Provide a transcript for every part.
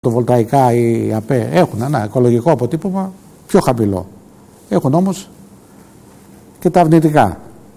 φωτοβολταϊκά ή ΑΠΕ έχουν ένα οικολογικό αποτύπωμα πιο χαμηλό. Έχουν όμως και τα αρνητικά.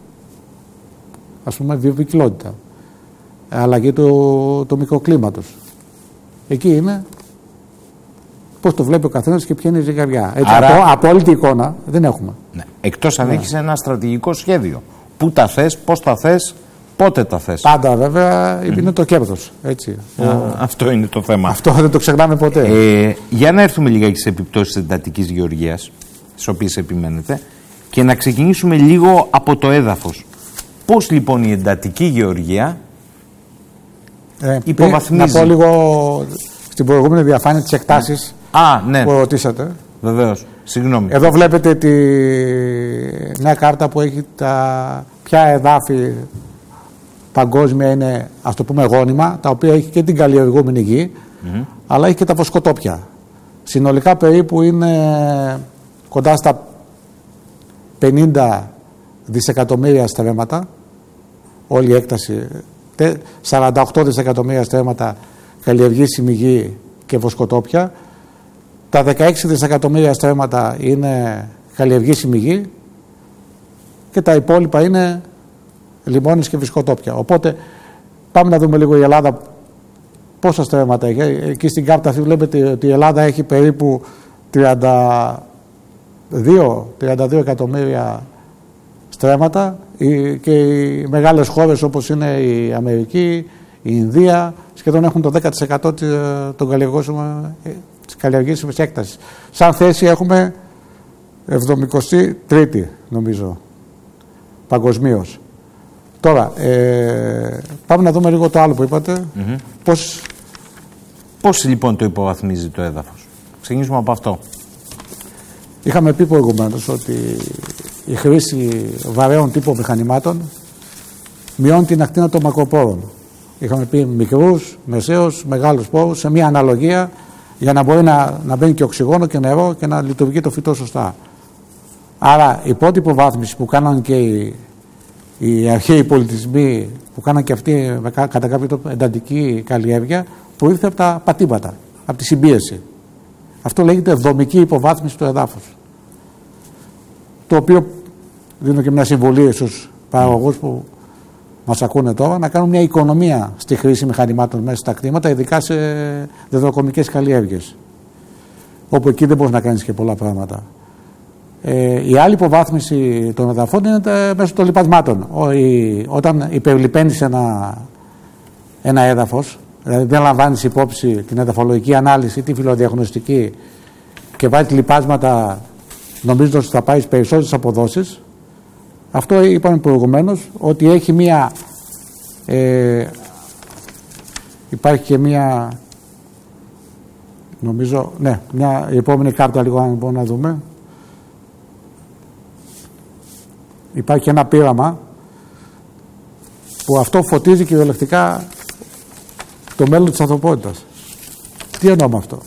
Ας πούμε βιοποικιλότητα, αλλαγή του μικροκλίματος. Εκεί είναι πώς το βλέπει ο καθένας και ποια είναι η ζυγαριά. Έτσι, άρα, απόλυτη εικόνα δεν έχουμε. Ναι. Εκτός αν έχεις ένα στρατηγικό σχέδιο. Πού τα θες, πώς τα θες, πότε τα θες. Πάντα βέβαια είναι το κέρδος. Έτσι. Αυτό είναι το θέμα. Αυτό δεν το ξεχνάμε ποτέ. Για να έρθουμε λιγάκι στις επιπτώσεις της εντατικής γεωργίας, στις οποίες επιμένετε, και να ξεκινήσουμε λίγο από το έδαφος. Πώς λοιπόν η εντατική γεωργία υποβαθμίζει. Να πω λίγο στην προηγούμενη διαφάνεια τις εκτάσεις ναι. που ρωτήσατε. Βεβαίως. Συγγνώμη. Εδώ βλέπετε τη νέα κάρτα που έχει ποια εδάφη παγκόσμια είναι, ας το πούμε, γόνιμα, τα οποία έχει και την καλλιεργούμενη γη, αλλά έχει και τα βοσκοτόπια. Συνολικά περίπου είναι κοντά στα 50 δισεκατομμύρια στρέμματα, όλη η έκταση, 48 δισεκατομμύρια στρέμματα καλλιεργήσιμη γη και βοσκοτόπια. Τα 16 δισεκατομμύρια στρέμματα είναι καλλιεργήσιμη γη και τα υπόλοιπα είναι λιμόνες και βοσκοτόπια. Οπότε πάμε να δούμε λίγο η Ελλάδα πόσα στρέμματα έχει. Εκεί στην κάρτα αυτή βλέπετε ότι η Ελλάδα έχει περίπου 32 εκατομμύρια στρέμματα και οι μεγάλες χώρες όπως είναι η Αμερική, η Ινδία σχεδόν έχουν το 10% των καλλιεργήσιμης έκτασης. Σαν θέση έχουμε 73η νομίζω παγκοσμίως. Τώρα πάμε να δούμε λίγο το άλλο που είπατε. Πώς λοιπόν το υποβαθμίζει το έδαφος. Ξεκινήσουμε από αυτό. Είχαμε πει προηγουμένως ότι η χρήση βαρέων τύπων μηχανημάτων μειώνει την ακτίνα των μακροπόρων. Είχαμε πει μικρούς, μεσαίους, μεγάλους πόρους σε μια αναλογία για να μπορεί να μπαίνει και οξυγόνο και νερό και να λειτουργεί το φυτό σωστά. Άρα η πρώτη υποβάθμιση που κάναν και οι αρχαίοι πολιτισμοί που κάναν και αυτοί κατά κάποιο τρόπο εντατική καλλιέργεια που ήρθε από τα πατήματα, από τη συμπίεση. Αυτό λέγεται δομική υποβάθμιση του εδάφους. Το οποίο δίνω και μια συμβουλή στους παραγωγούς που μας ακούνε τώρα να κάνουν μια οικονομία στη χρήση μηχανημάτων μέσα στα κτήματα, ειδικά σε δεδροκομικές καλλιέργειες, όπου εκεί δεν μπορείς να κάνεις και πολλά πράγματα. Η άλλη υποβάθμιση των εδαφών είναι μέσω των λιπασμάτων. Όταν υπερλιπαίνεις ένα έδαφος, δηλαδή δεν λαμβάνεις υπόψη την εδαφολογική ανάλυση ή τη φιλοδιαγνωστική και βάζεις λιπάσματα νομίζοντας ότι θα πάρεις περισσότερες αποδόσεις, αυτό είπαμε προηγουμένως ότι έχει υπάρχει και νομίζω, η επόμενη κάρτα λίγο αν μπορούμε να δούμε. Υπάρχει ένα πείραμα που αυτό φωτίζει κυριολεκτικά το μέλλον της ανθρωπότητας. Τι εννοώ με αυτό.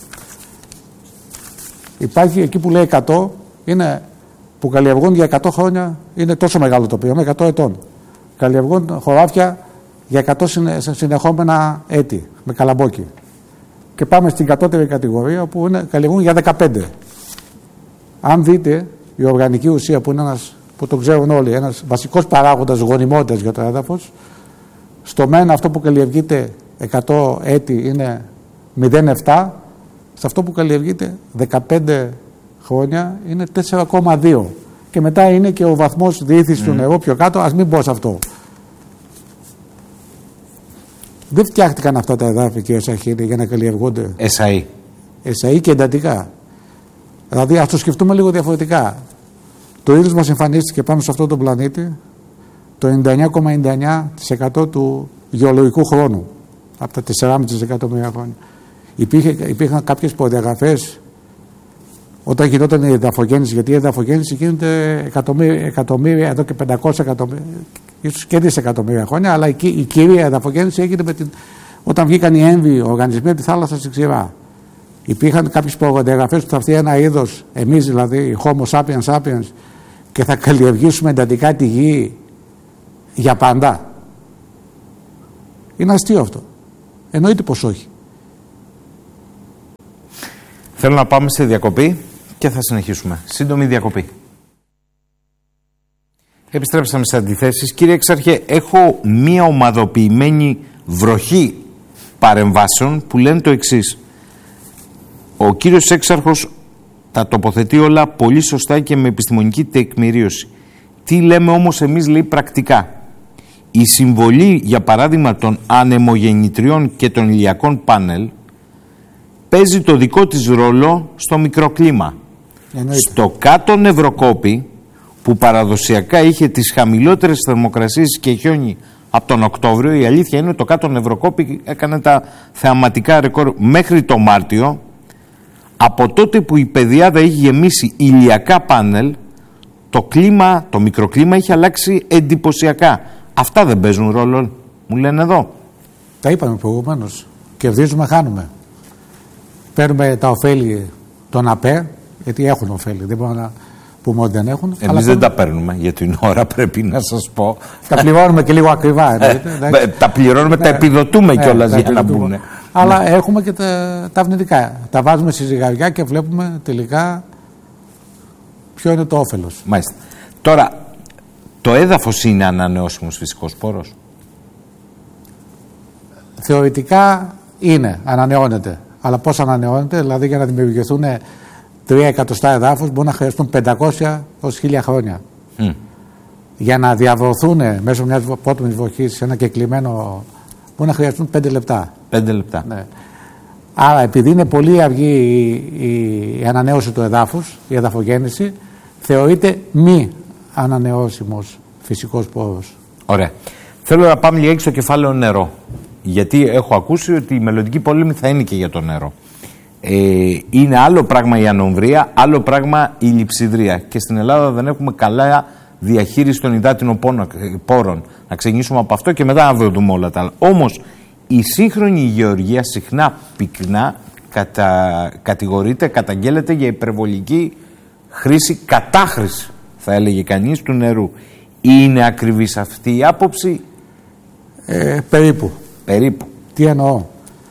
Υπάρχει εκεί που λέει 100, είναι που καλλιεργούν για 100 χρόνια, είναι τόσο μεγάλο το πείραμα, 100 ετών. Καλλιεργούν χωράφια για 100 συνεχόμενα έτη, με καλαμπόκι. Και πάμε στην κατώτερη κατηγορία που καλλιεργούν για 15. Αν δείτε, η οργανική ουσία που είναι που το ξέρουν όλοι, ένας βασικός παράγοντας γονιμότητας για το έδαφος, στο μεν αυτό που καλλιεργείται 100 έτη είναι 0,7, σε αυτό που καλλιεργείται 15 χρόνια είναι 4,2 και μετά είναι και ο βαθμός διήθησης του νερού πιο κάτω, ας μην πω σε αυτό. Δεν φτιάχτηκαν αυτά τα εδάφη, κύριε Σαχίνη, για να καλλιεργούνται εσαΐ και εντατικά. Δηλαδή ας το σκεφτούμε λίγο διαφορετικά. Το είδος μας εμφανίστηκε πάνω σε αυτόν τον πλανήτη το 99,99% του γεωλογικού χρόνου, από τα 4,5 δισεκατομμύρια χρόνια. Υπήρχαν κάποιες προδιαγραφές όταν γινόταν η εδαφογέννηση, γιατί η εδαφογέννηση γίνεται εκατομμύρια, εδώ και 500 εκατομμύρια, ίσως και δισεκατομμύρια χρόνια, αλλά η κύρια εδαφογέννηση έγινε όταν βγήκαν οι έμβιοι οργανισμοί από τη θάλασσα στη ξηρά. Υπήρχαν κάποιες προδιαγραφές που θα έρθει ένα είδος, εμείς δηλαδή, Homo sapiens sapiens, και θα καλλιεργήσουμε εντατικά τη γη για πάντα. Είναι αστείο αυτό. Εννοείται πως όχι. Θέλω να πάμε σε διακοπή και θα συνεχίσουμε. Σύντομη διακοπή. Επιστρέψαμε στις αντιθέσεις. Κύριε Εξάρχε, έχω μία ομαδοποιημένη βροχή παρεμβάσεων που λένε το εξής. Ο κύριος Έξαρχος τα τοποθετεί όλα πολύ σωστά και με επιστημονική τεκμηρίωση. Τι λέμε όμως εμείς, λέει, πρακτικά. Η συμβολή, για παράδειγμα, των ανεμογεννητριών και των ηλιακών πάνελ παίζει το δικό της ρόλο στο μικροκλίμα. Στο κάτω νευροκόπη, που παραδοσιακά είχε τις χαμηλότερες θερμοκρασίες και χιόνι από τον Οκτώβριο, η αλήθεια είναι ότι το κάτω νευροκόπη έκανε τα θεαματικά ρεκόρ μέχρι το Μάρτιο. Από τότε που η πεδιάδα έχει γεμίσει ηλιακά πάνελ, το κλίμα, το μικροκλίμα έχει αλλάξει εντυπωσιακά. Αυτά δεν παίζουν ρόλο, μου λένε εδώ. Τα είπαμε προηγουμένως. Κερδίζουμε, χάνουμε. Παίρνουμε τα ωφέλη των ΑΠΕ, γιατί έχουν ωφέλη. Δεν μπορούμε να πούμε ότι δεν έχουν. Εμείς δεν τα παίρνουμε για την ώρα, πρέπει να σας πω. Τα πληρώνουμε και λίγο ακριβά. Τα πληρώνουμε, τα επιδοτούμε κιόλας για να μπουν. Αλλά έχουμε και τα αρνητικά. Τα βάζουμε στη ζυγαριά και βλέπουμε τελικά ποιο είναι το όφελος. Μάλιστα. Τώρα, το έδαφος είναι ανανεώσιμος φυσικός πόρος? Θεωρητικά είναι, ανανεώνεται. Αλλά πώς ανανεώνεται? Δηλαδή, για να δημιουργηθούν 3 εκατοστά εδάφους μπορεί να χρειαστούν 500 ως 1000 χρόνια. Για να διαβρωθούν μέσω μιας απότομης βροχής σε ένα κεκλειμένο μπορεί να χρειαστούν 5 λεπτά. 5 λεπτά. Ναι. Άρα, επειδή είναι πολύ αργή η ανανέωση του εδάφους, η εδαφογέννηση, θεωρείται μη ανανεώσιμος φυσικός πόρος. Ωραία. Θέλω να πάμε λιγάκι στο κεφάλαιο νερό. Γιατί έχω ακούσει ότι η μελλοντική πόλεμη θα είναι και για το νερό. Είναι άλλο πράγμα η ανομβρία, άλλο πράγμα η λειψιδρία. Και στην Ελλάδα δεν έχουμε καλά διαχείριση των υδάτινων πόρων. Να ξεκινήσουμε από αυτό και μετά να δούμε όλα τα άλλα. Όμως η σύγχρονη γεωργία συχνά πυκνά κατηγορείται, καταγγέλλεται για υπερβολική χρήση, κατάχρηση θα έλεγε κανείς, του νερού. Είναι ακριβής αυτή η άποψη? Περίπου. Περίπου. Τι εννοώ?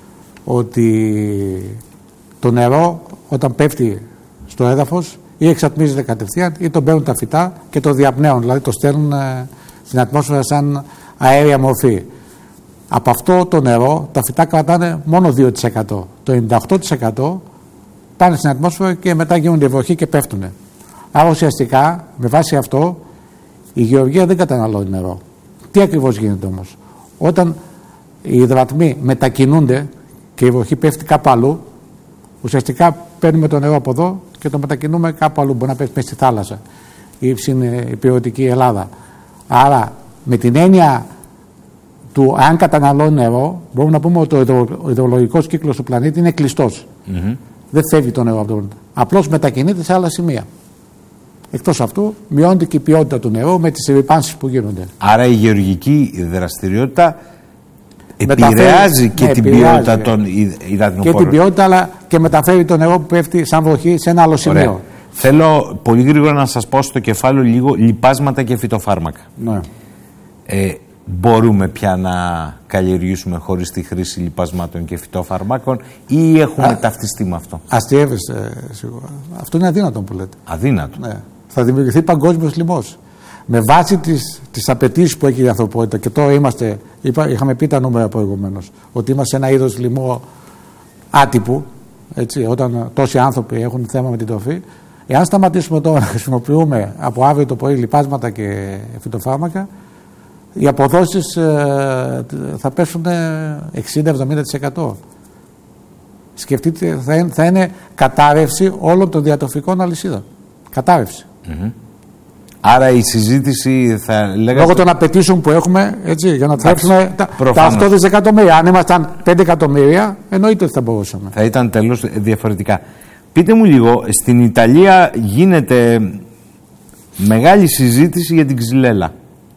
Ότι το νερό όταν πέφτει στο έδαφος ή εξατμίζεται κατευθείαν ή τον παίρνουν τα φυτά και το διαπνέουν, δηλαδή το στέλνουν στην ατμόσφαιρα σαν αέρια μορφή. Από αυτό το νερό τα φυτά κρατάνε μόνο 2%. Το 98% πάνε στην ατμόσφαιρα και μετά γίνονται βροχή και πέφτουν. Άρα ουσιαστικά με βάση αυτό η γεωργία δεν καταναλώνει νερό. Τι ακριβώς γίνεται όμως? Όταν οι υδρατμοί μετακινούνται και η βροχή πέφτει κάπου αλλού, ουσιαστικά παίρνουμε το νερό από εδώ και το μετακινούμε κάπου αλλού. Μπορεί να πέφτει μέσα στη θάλασσα ή στην υπηρετική Ελλάδα. Άρα με την έννοια του αν καταναλώνει νερό, μπορούμε να πούμε ότι ο υδρολογικός κύκλος του πλανήτη είναι κλειστός. Δεν φεύγει το νερό από τον. Απλώς μετακινείται σε άλλα σημεία. Εκτός αυτού, μειώνεται και η ποιότητα του νερού με τις ρυπάνσεις που γίνονται. Άρα η γεωργική δραστηριότητα επηρεάζει και την ποιότητα των υδάτινων πόρων. Και την ποιότητα, αλλά και μεταφέρει το νερό που πέφτει σαν βροχή σε ένα άλλο σημείο. Ωραία. Θέλω πολύ γρήγορα να σας πω στο κεφάλαιο λίγο λιπάσματα και φυτοφάρμακα. Ναι. Μπορούμε πια να καλλιεργήσουμε χωρίς τη χρήση λιπασμάτων και φυτοφαρμάκων ή έχουμε ταυτιστεί με αυτό? Αστείευεστε σίγουρα. Αυτό είναι αδύνατο που λέτε. Αδύνατο. Ναι. Θα δημιουργηθεί παγκόσμιος λοιμός. Με βάση τις απαιτήσεις που έχει η ανθρωπότητα, και τώρα είχαμε πει τα νούμερα προηγουμένως, ότι είμαστε ένα είδος λοιμού άτυπου, έτσι, όταν τόσοι άνθρωποι έχουν θέμα με την τροφή. Εάν σταματήσουμε τώρα να χρησιμοποιούμε από αύριο το πρωί λιπάσματα και φυτοφάρμακα, οι αποδόσεις θα πέσουν 60-70%. Σκεφτείτε, θα είναι κατάρρευση όλων των διατροφικών αλυσίδων. Κατάρρευση. Άρα η συζήτηση θα λέγαμε... Λόγω των απαιτήσεων που έχουμε, έτσι, για να θρέψουμε τα 8 δισεκατομμύρια. Αν ήμασταν 5 εκατομμύρια, εννοείται ότι θα μπορούσαμε. Θα ήταν τελώς διαφορετικά. Πείτε μου λίγο, στην Ιταλία γίνεται μεγάλη συζήτηση για την ξυλέλα,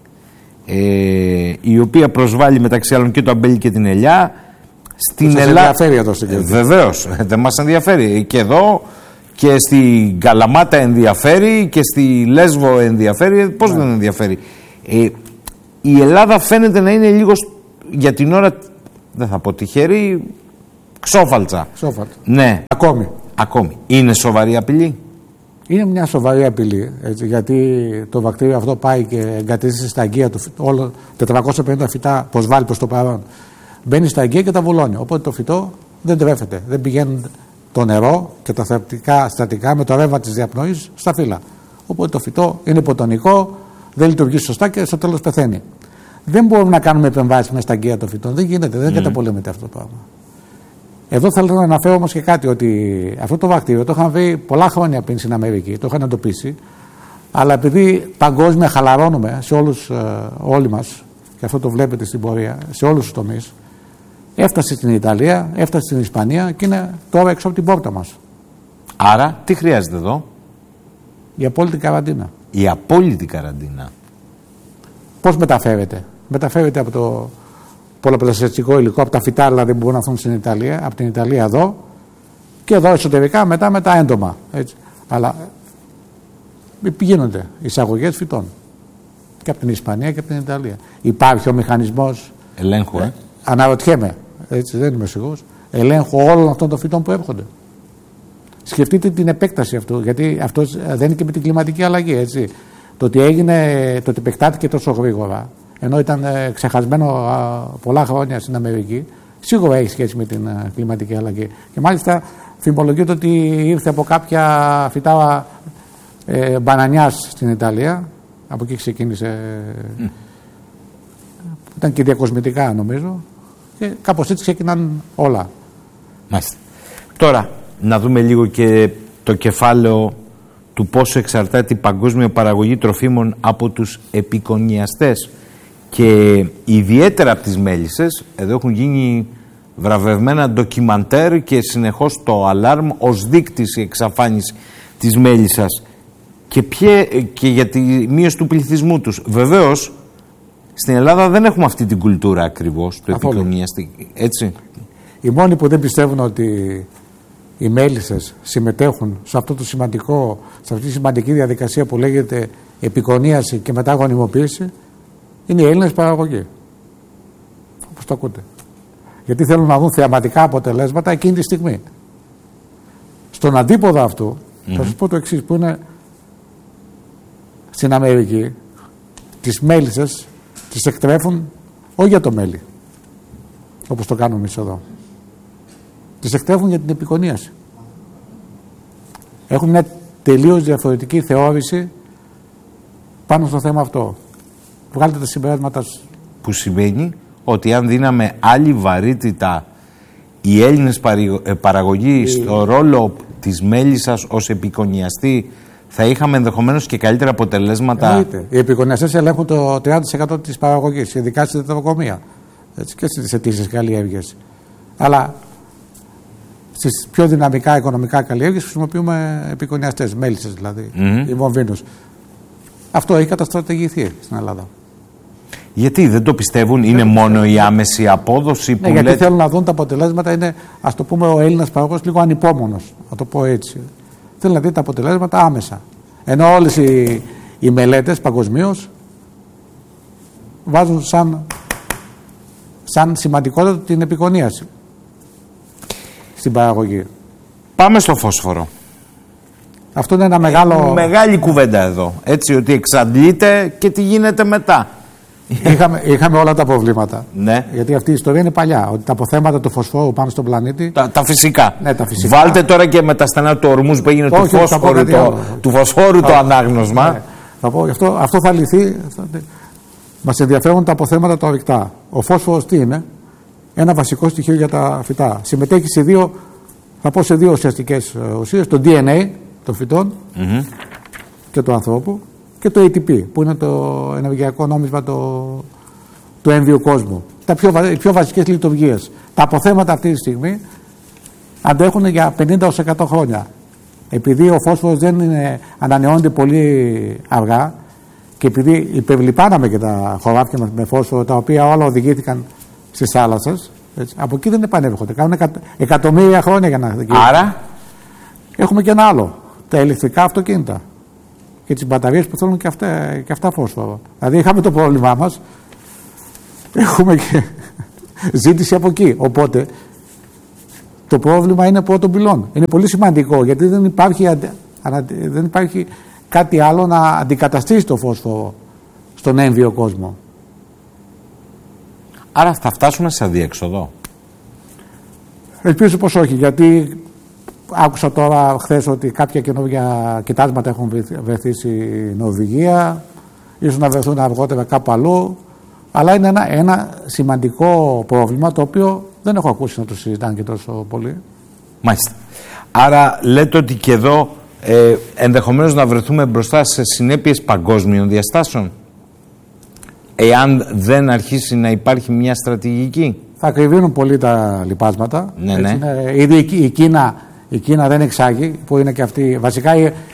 η οποία προσβάλλει μεταξύ άλλων και το αμπέλι και την ελιά. Στην Ελλάδα ενδιαφέρει εδώ στην Κέρκυρα. Βεβαίως, δεν μας ενδιαφέρει. Και εδώ και στη Καλαμάτα ενδιαφέρει και στη Λέσβο ενδιαφέρει. Πώς δεν ενδιαφέρει? Η Ελλάδα φαίνεται να είναι λίγο για την ώρα, δεν θα πω τυχερή, ξόφαλτσα. Ξόφαλτσα. Ναι. Ακόμη. Ακόμη. Είναι σοβαρή απειλή. Είναι μια σοβαρή απειλή, έτσι, γιατί το βακτήριο αυτό πάει και εγκατέστησε στα αγκία του όλο 450 φυτά προσβάλλει προς το παρόν. Μπαίνει στα αγκία και τα βουλώνει. Οπότε το φυτό δεν τρέφεται. Δεν πηγαίνουν το νερό και τα στατικά με το ρεύμα της διαπνοής στα φύλλα. Οπότε το φυτό είναι υποτονικό, δεν λειτουργεί σωστά και στο τέλος πεθαίνει. Δεν μπορούμε να κάνουμε επεμβάσεις μέσα στα αγκία των φυτών. Δεν γίνεται, δεν καταπολεμείται αυτό το πράγμα. Εδώ θέλω να αναφέρω όμως και κάτι, ότι αυτό το βακτήριο το είχαν βρει πολλά χρόνια πριν στην Αμερική, το είχαν εντοπίσει, αλλά επειδή παγκόσμια χαλαρώνουμε σε όλους, όλοι μας, και αυτό το βλέπετε στην πορεία, σε όλους τους τομείς, έφτασε στην Ιταλία, έφτασε στην Ισπανία και είναι τώρα έξω από την πόρτα μας. Άρα, τι χρειάζεται εδώ? Η απόλυτη καραντίνα. Η απόλυτη καραντίνα. Πώς μεταφέρεται? Μεταφέρεται από το πολλαπλασιαστικό υλικό, από τα φυτά δηλαδή που μπορούν να έρθουν στην Ιταλία, από την Ιταλία εδώ και εδώ εσωτερικά μετά με τα έντομα. Έτσι. Αλλά γίνονται εισαγωγές φυτών και από την Ισπανία και από την Ιταλία. Υπάρχει ο μηχανισμός ελέγχου, αναρωτιέμαι, έτσι δεν είμαι σίγουρος, ελέγχου όλων αυτών των φυτών που έρχονται. Σκεφτείτε την επέκταση αυτού, γιατί αυτό δεν είναι και με την κλιματική αλλαγή. Έτσι. Το ότι επεκτάθηκε τόσο γρήγορα, ενώ ήταν ξεχασμένο πολλά χρόνια στην Αμερική, σίγουρα έχει σχέση με την κλιματική αλλαγή. Και μάλιστα φημολογείται ότι ήρθε από κάποια φυτά μπανανιάς στην Ιταλία, από εκεί ξεκίνησε, ήταν και διακοσμητικά νομίζω, και κάπως έτσι ξεκινάνε όλα. Μάλιστα. Τώρα, να δούμε λίγο και το κεφάλαιο του πόσο εξαρτάται η παγκόσμια παραγωγή τροφίμων από τους επικονιαστές και ιδιαίτερα από τις μέλισσες. Εδώ έχουν γίνει βραβευμένα ντοκιμαντέρ και συνεχώς το αλάρμ ως δείκτης η εξαφάνιση της μέλισσας και για τη μείωση του πληθυσμού τους. Βεβαίως στην Ελλάδα δεν έχουμε αυτή την κουλτούρα ακριβώς του επικονιαστή, έτσι. Οι μόνοι που δεν πιστεύουν ότι οι μέλισσες συμμετέχουν σε αυτό το σημαντικό, σε αυτή τη σημαντική διαδικασία που λέγεται επικονίαση και μετά γονιμοποίηση, είναι οι Έλληνες παραγωγοί. Όπως το ακούτε. Γιατί θέλουν να δουν θεαματικά αποτελέσματα εκείνη τη στιγμή. Στον αντίποδο αυτού, θα σας πω το εξής, που είναι στην Αμερική, τις μέλισσες τις εκτρέφουν όχι για το μέλι, όπως το κάνουμε εμείς εδώ. Τις εκτρέφουν για την επικονίαση. Έχουν μια τελείως διαφορετική θεώρηση πάνω στο θέμα αυτό. Βγάλετε τα συμπεράσματα. Που σημαίνει ότι αν δίναμε άλλη βαρύτητα οι Έλληνες παραγωγοί στο ρόλο της μέλισσας ως επικονιαστή, θα είχαμε ενδεχομένως και καλύτερα αποτελέσματα. Εννοείται. Οι επικονιαστές ελέγχουν το 30% της παραγωγής, ειδικά στη δεντροκομεία και στις αιτήσεις καλλιέργειες. Αλλά στις πιο δυναμικά οικονομικά καλλιέργειες χρησιμοποιούμε επικονιαστές, μέλισσες δηλαδή, οι βομβίνους. Αυτό έχει καταστρατηγηθεί στην Ελλάδα. Γιατί δεν το πιστεύουν, είναι μόνο η άμεση απόδοση που γιατί θέλουν να δουν τα αποτελέσματα. Είναι, ας το πούμε, ο Έλληνας παραγωγός λίγο ανυπόμονος, να το πω έτσι. Θέλει να δει τα αποτελέσματα άμεσα. Ενώ όλες οι μελέτες παγκοσμίως βάζουν σαν σημαντικότητα την επικονίαση στην παραγωγή. Πάμε στο φόσφορο. Αυτό είναι ένα μεγάλη κουβέντα εδώ. Έτσι, ότι εξαντλείται και τι γίνεται μετά. Είχαμε όλα τα προβλήματα. Ναι. Γιατί αυτή η ιστορία είναι παλιά. Ότι τα αποθέματα του φωσφόρου πάνω στον πλανήτη. Τα φυσικά. Ναι, τα φυσικά. Βάλτε τώρα και με τα στενά του ορμούς που έγινε του φωσφόρου το ανάγνωσμα. Ναι. Θα πω, αυτό θα λυθεί. Μας ενδιαφέρουν τα αποθέματα τα ορυκτά. Ο φόσφορος τι είναι? Ένα βασικό στοιχείο για τα φυτά. Συμμετέχει σε δύο ουσιαστικές ουσίες. Το DNA των φυτών και του ανθρώπου, και το ATP που είναι το ενεργειακό νόμισμα του έμβιου κόσμου. Οι πιο βασικές λειτουργίες. Τα αποθέματα αυτή τη στιγμή αντέχουν για 50-100 χρόνια. Επειδή ο φόσφορος δεν ανανεώνεται πολύ αργά και επειδή υπερλιπάναμε και τα χωράφια μας με φόσφορο, τα οποία όλα οδηγήθηκαν στις θάλασσες, από εκεί δεν επανέρχονται. Κάνουν εκατομμύρια χρόνια για να γίνουν. Άρα έχουμε και ένα άλλο. Τα ηλεκτρικά αυτοκίνητα. Και τις μπαταρίες που θέλουν και αυτά φόσφορο. Δηλαδή είχαμε το πρόβλημά μας, έχουμε και ζήτηση από εκεί. Οπότε το πρόβλημα είναι πρώτων πυλών. Είναι πολύ σημαντικό, γιατί δεν υπάρχει κάτι άλλο να αντικαταστήσει το φόσφορο στον έμβιο κόσμο. Άρα θα φτάσουμε σε αδιέξοδο. Ελπίζω πως όχι, γιατί άκουσα τώρα χθες ότι κάποια καινούργια κοιτάσματα έχουν βρεθεί στη Νορβηγία, ίσως να βρεθούν αργότερα κάπου αλλού, αλλά είναι ένα σημαντικό πρόβλημα το οποίο δεν έχω ακούσει να το συζητάνε και τόσο πολύ. Μάλιστα. Άρα λέτε ότι και εδώ ενδεχομένως να βρεθούμε μπροστά σε συνέπειες παγκόσμιων διαστάσεων, εάν δεν αρχίσει να υπάρχει μια στρατηγική. Θα ακριβίνουν πολύ τα λιπάσματα. Ναι. Ήδη η Κίνα δεν εξάγει, που είναι και αυτή. Βασικά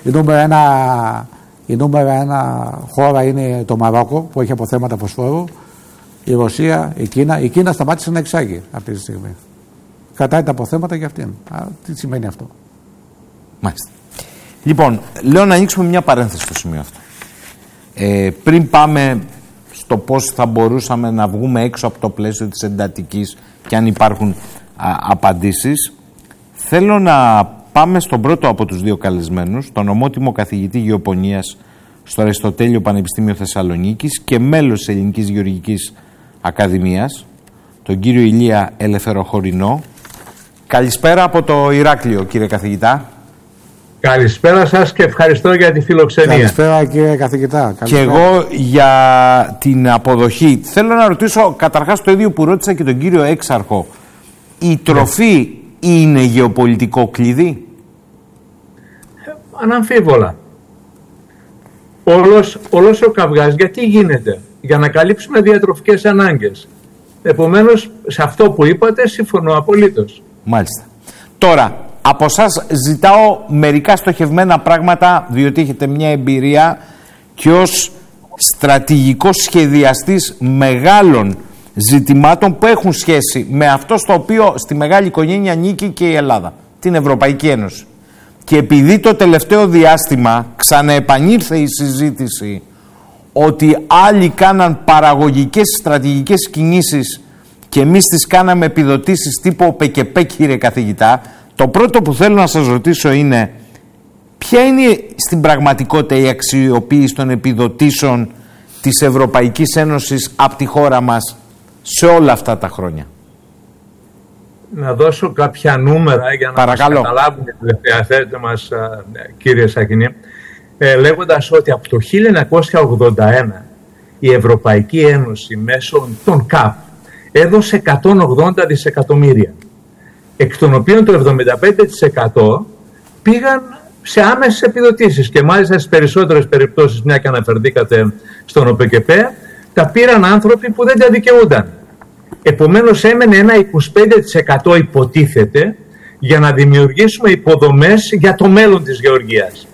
η νούμερα ένα χώρα είναι το Μαρόκο, που έχει αποθέματα φωσφόρου. Η Ρωσία, η Κίνα σταμάτησε να εξάγει αυτή τη στιγμή. Κρατάει τα αποθέματα για αυτήν. Τι σημαίνει αυτό? Μάλιστα. Λοιπόν, λέω να ανοίξουμε μια παρένθεση στο σημείο αυτό. Πριν πάμε στο πώς θα μπορούσαμε να βγούμε έξω από το πλαίσιο της εντατικής και αν υπάρχουν απαντήσεις, θέλω να πάμε στον πρώτο από τους δύο καλεσμένους, τον ομότιμο καθηγητή γεωπονίας στο Αριστοτέλειο Πανεπιστήμιο Θεσσαλονίκης και μέλος της Ελληνικής Γεωργικής Ακαδημίας, τον κύριο Ηλία Ελευθεροχωρινό. Καλησπέρα από το Ηράκλειο, κύριε καθηγητά. Καλησπέρα σας και ευχαριστώ για τη φιλοξενία. Καλησπέρα, κύριε καθηγητά. Και εγώ για την αποδοχή. Θέλω να ρωτήσω καταρχάς το ίδιο που ρώτησα και τον κύριο Έξαρχο. Η τροφή είναι γεωπολιτικό κλειδί? Αναμφίβολα. Όλος ο καυγάς γιατί γίνεται? Για να καλύψουμε διατροφικές ανάγκες. Επομένως, σε αυτό που είπατε συμφωνώ απολύτως. Μάλιστα. Τώρα, από εσάς ζητάω μερικά στοχευμένα πράγματα, διότι έχετε μια εμπειρία και ως στρατηγικός σχεδιαστής μεγάλων ζητημάτων που έχουν σχέση με αυτό στο οποίο στη μεγάλη οικογένεια ανήκει και η Ελλάδα, την Ευρωπαϊκή Ένωση. Και επειδή το τελευταίο διάστημα ξαναεπανήλθε η συζήτηση ότι άλλοι κάναν παραγωγικές στρατηγικές κινήσεις και εμείς τις κάναμε επιδοτήσεις τύπου ΟΠΕΚΕΠΕ, κύριε καθηγητά, το πρώτο που θέλω να σας ρωτήσω είναι ποια είναι στην πραγματικότητα η αξιοποίηση των επιδοτήσεων της Ευρωπαϊκής Ένωσης από τη χώρα μας σε όλα αυτά τα χρόνια? Να δώσω κάποια νούμερα για να μας καταλάβουν οι τελευταία μας, κύριε Σακινή, λέγοντας ότι από το 1981 η Ευρωπαϊκή Ένωση μέσω των ΚΑΠ έδωσε 180 δισεκατομμύρια, εκ των οποίων το 75% πήγαν σε άμεσες επιδοτήσεις και μάλιστα στις περισσότερες περιπτώσεις, μια και αναφερθήκατε στον ΟΠΕΚΕΠΕ, τα πήραν άνθρωποι που δεν τα δικαιούνταν. Επομένως έμενε ένα 25% υποτίθεται για να δημιουργήσουμε υποδομές για το μέλλον της γεωργίας.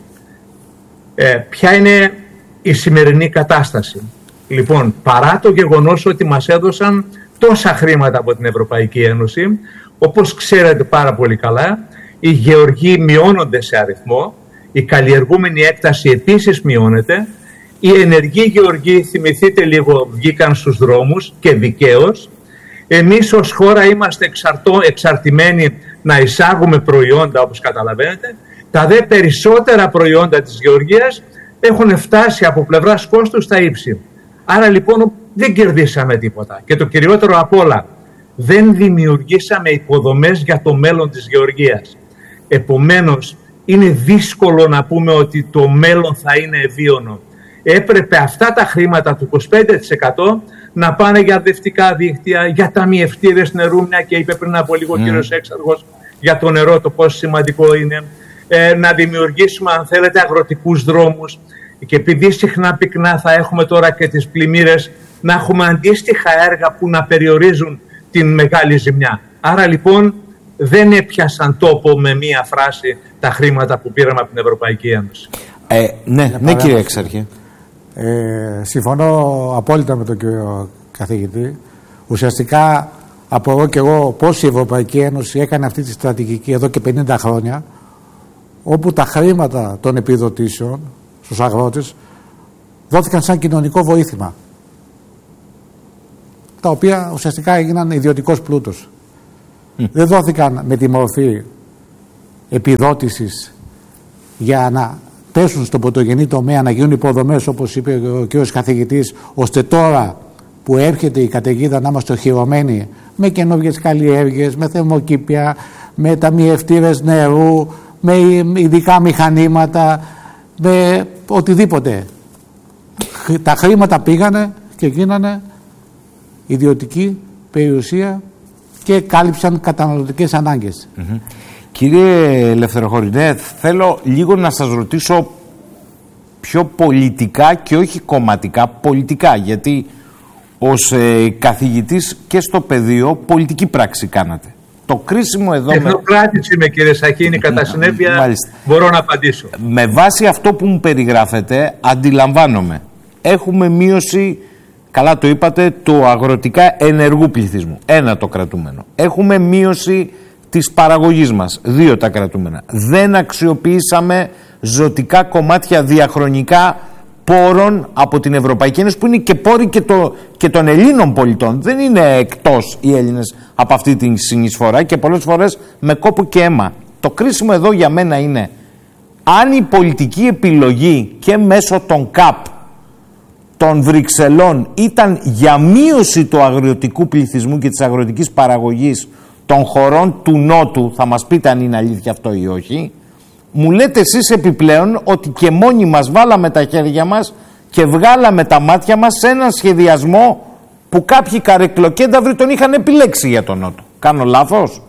Ποια είναι η σημερινή κατάσταση? Λοιπόν, παρά το γεγονός ότι μας έδωσαν τόσα χρήματα από την Ευρωπαϊκή Ένωση, όπως ξέρετε πάρα πολύ καλά, οι γεωργοί μειώνονται σε αριθμό, η καλλιεργούμενη έκταση επίσης μειώνεται, οι ενεργοί γεωργοί, θυμηθείτε λίγο, βγήκαν στους δρόμους και δικαίως. Εμείς ως χώρα είμαστε εξαρτημένοι να εισάγουμε προϊόντα, όπως καταλαβαίνετε. Τα δε περισσότερα προϊόντα της γεωργίας έχουν φτάσει από πλευράς κόστους στα ύψη. Άρα λοιπόν δεν κερδίσαμε τίποτα. Και το κυριότερο απ' όλα, δεν δημιουργήσαμε υποδομές για το μέλλον της γεωργίας. Επομένως, είναι δύσκολο να πούμε ότι το μέλλον θα είναι ευίωνο. Έπρεπε αυτά τα χρήματα του 25% να πάνε για δευτικά δίκτυα, για ταμιευτήρες νερού, μια και είπε πριν από λίγο ο κύριος Έξαργος για το νερό, το πόσο σημαντικό είναι, να δημιουργήσουμε, αν θέλετε, αγροτικούς δρόμους. Και επειδή συχνά πυκνά θα έχουμε τώρα και τις πλημμύρες, να έχουμε αντίστοιχα έργα που να περιορίζουν την μεγάλη ζημιά. Άρα λοιπόν δεν έπιασαν τόπο με μία φράση τα χρήματα που πήραμε από την Ευρωπαϊκή Ένωση. Ναι, κύριε Έξαρχε. Συμφωνώ απόλυτα με τον κύριο καθηγητή. Ουσιαστικά απορώ και εγώ πώς η Ευρωπαϊκή Ένωση έκανε αυτή τη στρατηγική εδώ και 50 χρόνια, όπου τα χρήματα των επιδοτήσεων στους αγρότες δόθηκαν σαν κοινωνικό βοήθημα, τα οποία ουσιαστικά έγιναν ιδιωτικός πλούτος. Δεν δόθηκαν με τη μορφή επιδότησης για να πέσουν στον πρωτογενή τομέα, να γίνουν υποδομές, όπως είπε ο κ. καθηγητής, ώστε τώρα που έρχεται η καταιγίδα να είμαστε οχυρωμένοι με καινούργιες καλλιέργειες, με θερμοκήπια, με ταμιευτήρες νερού, με ειδικά μηχανήματα, με οτιδήποτε. Τα χρήματα πήγανε και γίνανε ιδιωτική περιουσία και κάλυψαν καταναλωτικές ανάγκες. Κύριε Ελευθεροχωρινέ, θέλω λίγο να σας ρωτήσω πιο πολιτικά και όχι κομματικά, πολιτικά, γιατί ως καθηγητής και στο πεδίο πολιτική πράξη κάνατε. Το κρίσιμο εδώ... Τεχνοκράτης είμαι, κύριε Σαχίνη, κατά συνέπεια μπορώ να απαντήσω. Με βάση αυτό που μου περιγράφετε, αντιλαμβάνομαι. Έχουμε μείωση, καλά το είπατε, του αγροτικά ενεργού πληθυσμού. 1 το κρατούμενο. Έχουμε μείωση της παραγωγής μας. 2 τα κρατούμενα. Δεν αξιοποιήσαμε ζωτικά κομμάτια διαχρονικά πόρων από την Ευρωπαϊκή Ένωση, που είναι και πόροι και των Ελλήνων πολιτών. Δεν είναι εκτός οι Έλληνες από αυτή την συνεισφορά και πολλές φορές με κόπο και αίμα. Το κρίσιμο εδώ για μένα είναι αν η πολιτική επιλογή και μέσω των ΚΑΠ των Βρυξελών ήταν για μείωση του αγροτικού πληθυσμού και της αγροτικής παραγωγής των χωρών του Νότου, θα μας πείτε αν είναι αλήθεια αυτό ή όχι, μου λέτε εσείς επιπλέον ότι και μόνοι μας βάλαμε τα χέρια μας και βγάλαμε τα μάτια μας σε έναν σχεδιασμό που κάποιοι καρεκλοκένταυροι τον είχαν επιλέξει για τον Νότο. Κάνω λάθος?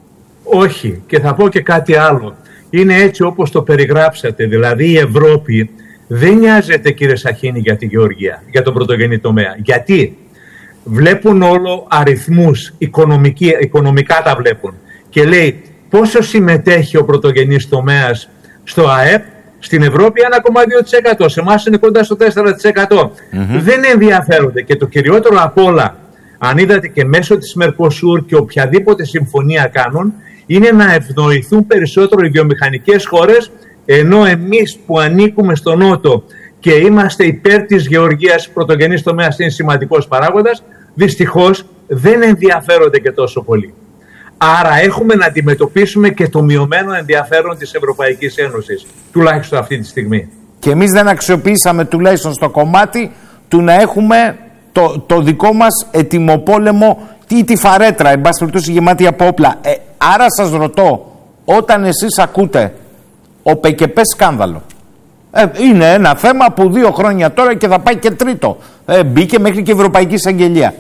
Όχι, και θα πω και κάτι άλλο. Είναι έτσι όπως το περιγράψατε, δηλαδή η Ευρώπη δεν νοιάζεται, κύριε Σαχίνη, για τη γεωργία, για τον πρωτογενή τομέα. Γιατί? Βλέπουν όλο αριθμούς, οικονομικά τα βλέπουν. Και λέει πόσο συμμετέχει ο πρωτογενής τομέας στο ΑΕΠ, στην Ευρώπη 1,2%, σε εμάς είναι κοντά στο 4%. Δεν ενδιαφέρονται, και το κυριότερο απ' όλα, αν είδατε και μέσω της Μερκοσούρ και οποιαδήποτε συμφωνία κάνουν, είναι να ευνοηθούν περισσότερο οι βιομηχανικές χώρες, ενώ εμείς που ανήκουμε στο Νότο και είμαστε υπέρ της γεωργίας, πρωτογενής τομέας είναι σημαντικός παράγοντας, δυστυχώς δεν ενδιαφέρονται και τόσο πολύ. Άρα έχουμε να αντιμετωπίσουμε και το μειωμένο ενδιαφέρον της Ευρωπαϊκής Ένωσης, τουλάχιστον αυτή τη στιγμή. Και εμείς δεν αξιοποιήσαμε τουλάχιστον στο κομμάτι του να έχουμε το δικό μας ετοιμοπόλεμο ή τη φαρέτρα, εν πάση περιπτώσει γεμάτη από όπλα. Άρα σας ρωτώ, όταν εσείς ακούτε ο ΠΚΠ σκάνδαλο, είναι ένα θέμα που 2 χρόνια τώρα και θα πάει και τρίτο, μπήκε μέχρι και η Ευρωπαϊκή Εισαγγελία.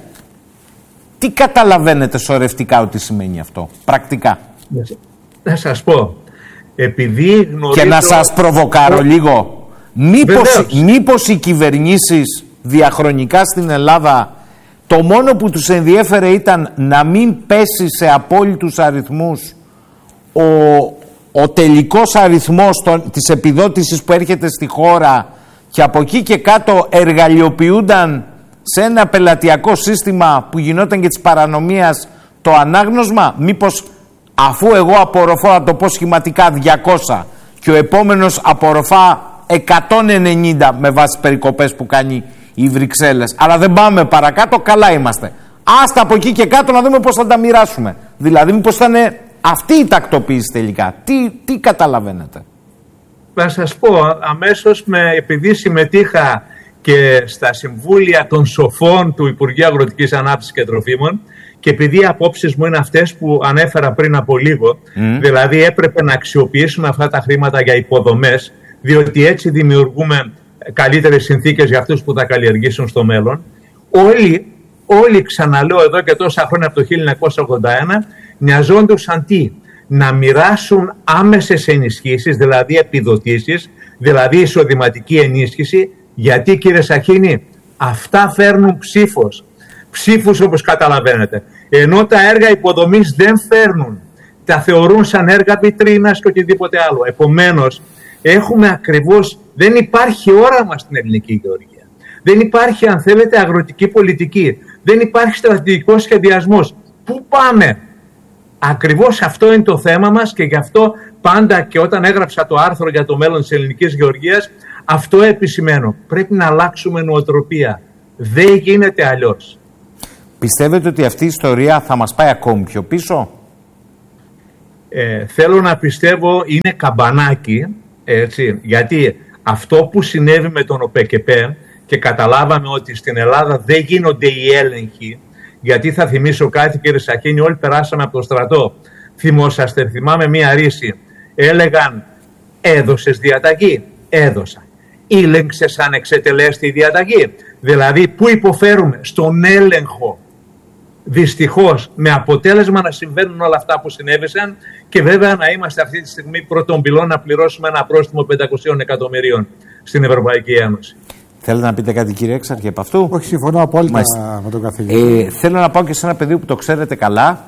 Τι καταλαβαίνετε σωρευτικά ότι σημαίνει αυτό, πρακτικά? Να σας πω, επειδή γνωρίζω... Και να σας προβοκάρω λίγο, μήπως οι κυβερνήσεις διαχρονικά στην Ελλάδα το μόνο που τους ενδιέφερε ήταν να μην πέσει σε απόλυτους αριθμούς ο τελικός αριθμός της επιδότησης που έρχεται στη χώρα και από εκεί και κάτω εργαλειοποιούνταν σε ένα πελατειακό σύστημα που γινόταν και της παρανομίας το ανάγνωσμα? Μήπως αφού εγώ απορροφώ, να το πω σχηματικά, 200 και ο επόμενος απορροφά 190 με βάση περικοπές που κάνει οι Βρυξέλλες, αλλά δεν πάμε παρακάτω, καλά είμαστε. Άστα από εκεί και κάτω να δούμε πώς θα τα μοιράσουμε. Δηλαδή μήπως θα είναι αυτή η τακτοποίηση τελικά? Τι καταλαβαίνετε? Να σας πω αμέσως, επειδή συμμετείχα και στα συμβούλια των σοφών του Υπουργείου Αγροτικής Ανάπτυξης και Τροφίμων, και επειδή οι απόψεις μου είναι αυτές που ανέφερα πριν από λίγο, δηλαδή έπρεπε να αξιοποιήσουμε αυτά τα χρήματα για υποδομές, διότι έτσι δημιουργούμε καλύτερες συνθήκες για αυτούς που θα καλλιεργήσουν στο μέλλον. Όλοι, ξαναλέω εδώ και τόσα χρόνια από το 1981, νοιαζόντουσαν τι? Να μοιράσουν άμεσες ενισχύσεις, δηλαδή επιδοτήσεις, δηλαδή εισοδηματική ενίσχυση. Γιατί, κύριε Σαχίνη, αυτά φέρνουν ψήφους όπως καταλαβαίνετε. Ενώ τα έργα υποδομής δεν φέρνουν. Τα θεωρούν σαν έργα βιτρίνας και οτιδήποτε άλλο. Επομένως, έχουμε ακριβώς, δεν υπάρχει όραμα στην ελληνική γεωργία. Δεν υπάρχει, αν θέλετε, αγροτική πολιτική. Δεν υπάρχει στρατηγικός σχεδιασμός. Πού πάμε? Ακριβώς αυτό είναι το θέμα μας, και γι' αυτό πάντα και όταν έγραψα το άρθρο για το μέλλον της ελληνικής γεωργίας, αυτό επισημαίνω. Πρέπει να αλλάξουμε νοοτροπία. Δεν γίνεται αλλιώς. Πιστεύετε ότι αυτή η ιστορία θα μας πάει ακόμη πιο πίσω? θέλω να πιστεύω είναι καμπανάκι, έτσι, γιατί αυτό που συνέβη με τον ΟΠΕΚΕΠΕ και καταλάβαμε ότι στην Ελλάδα δεν γίνονται οι έλεγχοι, γιατί θα θυμίσω κάτι, κύριε Σαχίνη, όλοι περάσαμε από το στρατό. Θυμόσαστε, θυμάμαι μία ρίση. Έλεγαν, έδωσες διαταγή? Έδωσα. Ήλεγξες αν εξετελέστη διαταγή? Δηλαδή, πού υποφέρουμε? Στον έλεγχο. Δυστυχώς, με αποτέλεσμα να συμβαίνουν όλα αυτά που συνέβησαν και βέβαια να είμαστε αυτή τη στιγμή πρώτον πυλών να πληρώσουμε ένα πρόστιμο 500 εκατομμυρίων στην Ευρωπαϊκή Ένωση. Θέλετε να πείτε κάτι, κύριε Έξαρχε, από αυτού? Όχι, συμφωνώ απόλυτα με τον καθηγητή. Θέλω να πάω και σε ένα πεδίο που το ξέρετε καλά,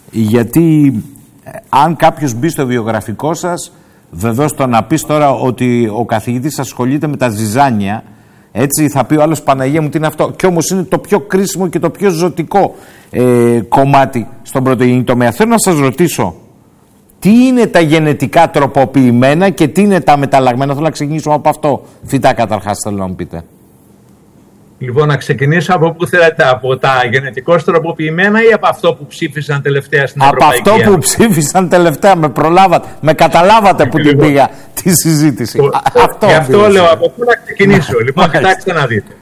γιατί αν κάποιος μπει στο βιογραφικό σας, βεβαίως το να πεις τώρα ότι ο καθηγητής ασχολείται με τα ζυζάνια, έτσι θα πει ο άλλος, Παναγία μου, τι είναι αυτό? Και όμως είναι το πιο κρίσιμο και το πιο ζωτικό κομμάτι στον πρωτογενή τομέα. Θέλω να σας ρωτήσω, τι είναι τα γενετικά τροποποιημένα και τι είναι τα μεταλλαγμένα? Θέλω να ξεκινήσουμε από αυτό. Φυτά καταρχάς θέλω να μου πείτε. Λοιπόν, να ξεκινήσω από πού θέλετε, από τα γενετικώς τροποποιημένα ή από αυτό που ψήφισαν τελευταία στην Ευρωπαϊκή Ένωση? Από αυτό που ψήφισαν τελευταία, με προλάβατε, με καταλάβατε που την πήγα τη συζήτηση. Γι' αυτό λέω, από πού να ξεκινήσω. Λοιπόν, κοιτάξτε να δείτε.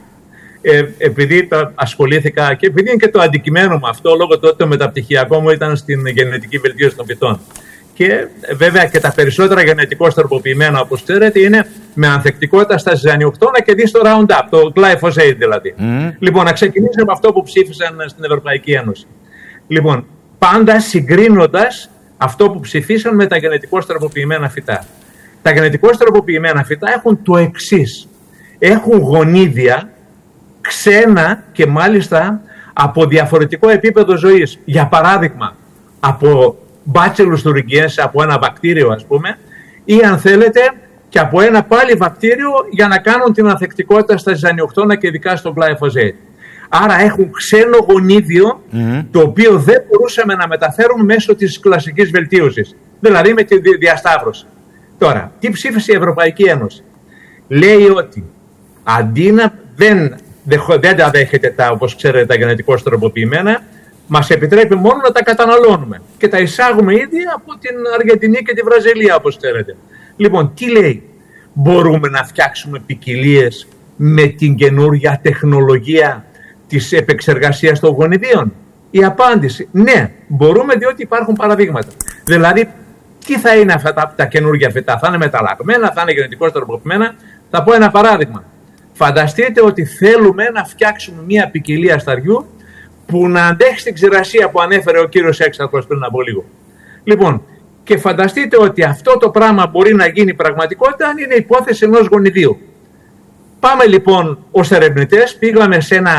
Επειδή ασχολήθηκα και επειδή είναι και το αντικειμένο μου αυτό, λόγω του ότι το μεταπτυχιακό μου ήταν στην γενετική βελτίωση των φυτών. Και βέβαια και τα περισσότερα γενετικώς τροποποιημένα, όπως ξέρετε, είναι με ανθεκτικότητα στα ζυζανιοκτώνα και δει στο Roundup, το glyphosate δηλαδή. Λοιπόν, να ξεκινήσουμε από αυτό που ψήφισαν στην Ευρωπαϊκή Ένωση. Λοιπόν, πάντα συγκρίνοντας αυτό που ψηφίσαν με τα γενετικώς τροποποιημένα φυτά. Τα γενετικώς τροποποιημένα φυτά έχουν το εξής. Έχουν γονίδια ξένα και μάλιστα από διαφορετικό επίπεδο ζωής. Για παράδειγμα, από Bacillus thuringiensis, από ένα βακτήριο ας πούμε, ή αν θέλετε και από ένα πάλι βακτήριο για να κάνουν την ανθεκτικότητα στα ζυζανιοκτώνα και ειδικά στο glyphosate. Άρα έχουν ξένο γονίδιο το οποίο δεν μπορούσαμε να μεταφέρουμε μέσω της κλασικής βελτίωσης, δηλαδή με τη διασταύρωση. Τώρα, τι ψήφισε η Ευρωπαϊκή Ένωση? Λέει ότι αντί να δεν τα δέχεται όπως ξέρετε τα γενετικώς τροποποιημένα, μας επιτρέπει μόνο να τα καταναλώνουμε και τα εισάγουμε ήδη από την Αργεντινή και τη Βραζιλία, όπως ξέρετε. Λοιπόν, τι λέει? Μπορούμε να φτιάξουμε ποικιλίες με την καινούργια τεχνολογία της επεξεργασίας των γονιδίων? Η απάντηση, ναι, μπορούμε, διότι υπάρχουν παραδείγματα. Δηλαδή, τι θα είναι αυτά τα καινούργια φυτά? Θα είναι μεταλλαγμένα, θα είναι γενετικώς τροποποιημένα? Θα πω ένα παράδειγμα. Φανταστείτε ότι θέλουμε να φτιάξουμε μια ποικιλία σταριού που να αντέχει στην ξηρασία που ανέφερε ο κύριος Έξαρχος πριν από λίγο. Λοιπόν, και φανταστείτε ότι αυτό το πράγμα μπορεί να γίνει πραγματικότητα αν είναι υπόθεση ενός γονιδίου. Πάμε λοιπόν ως ερευνητές, πήγαμε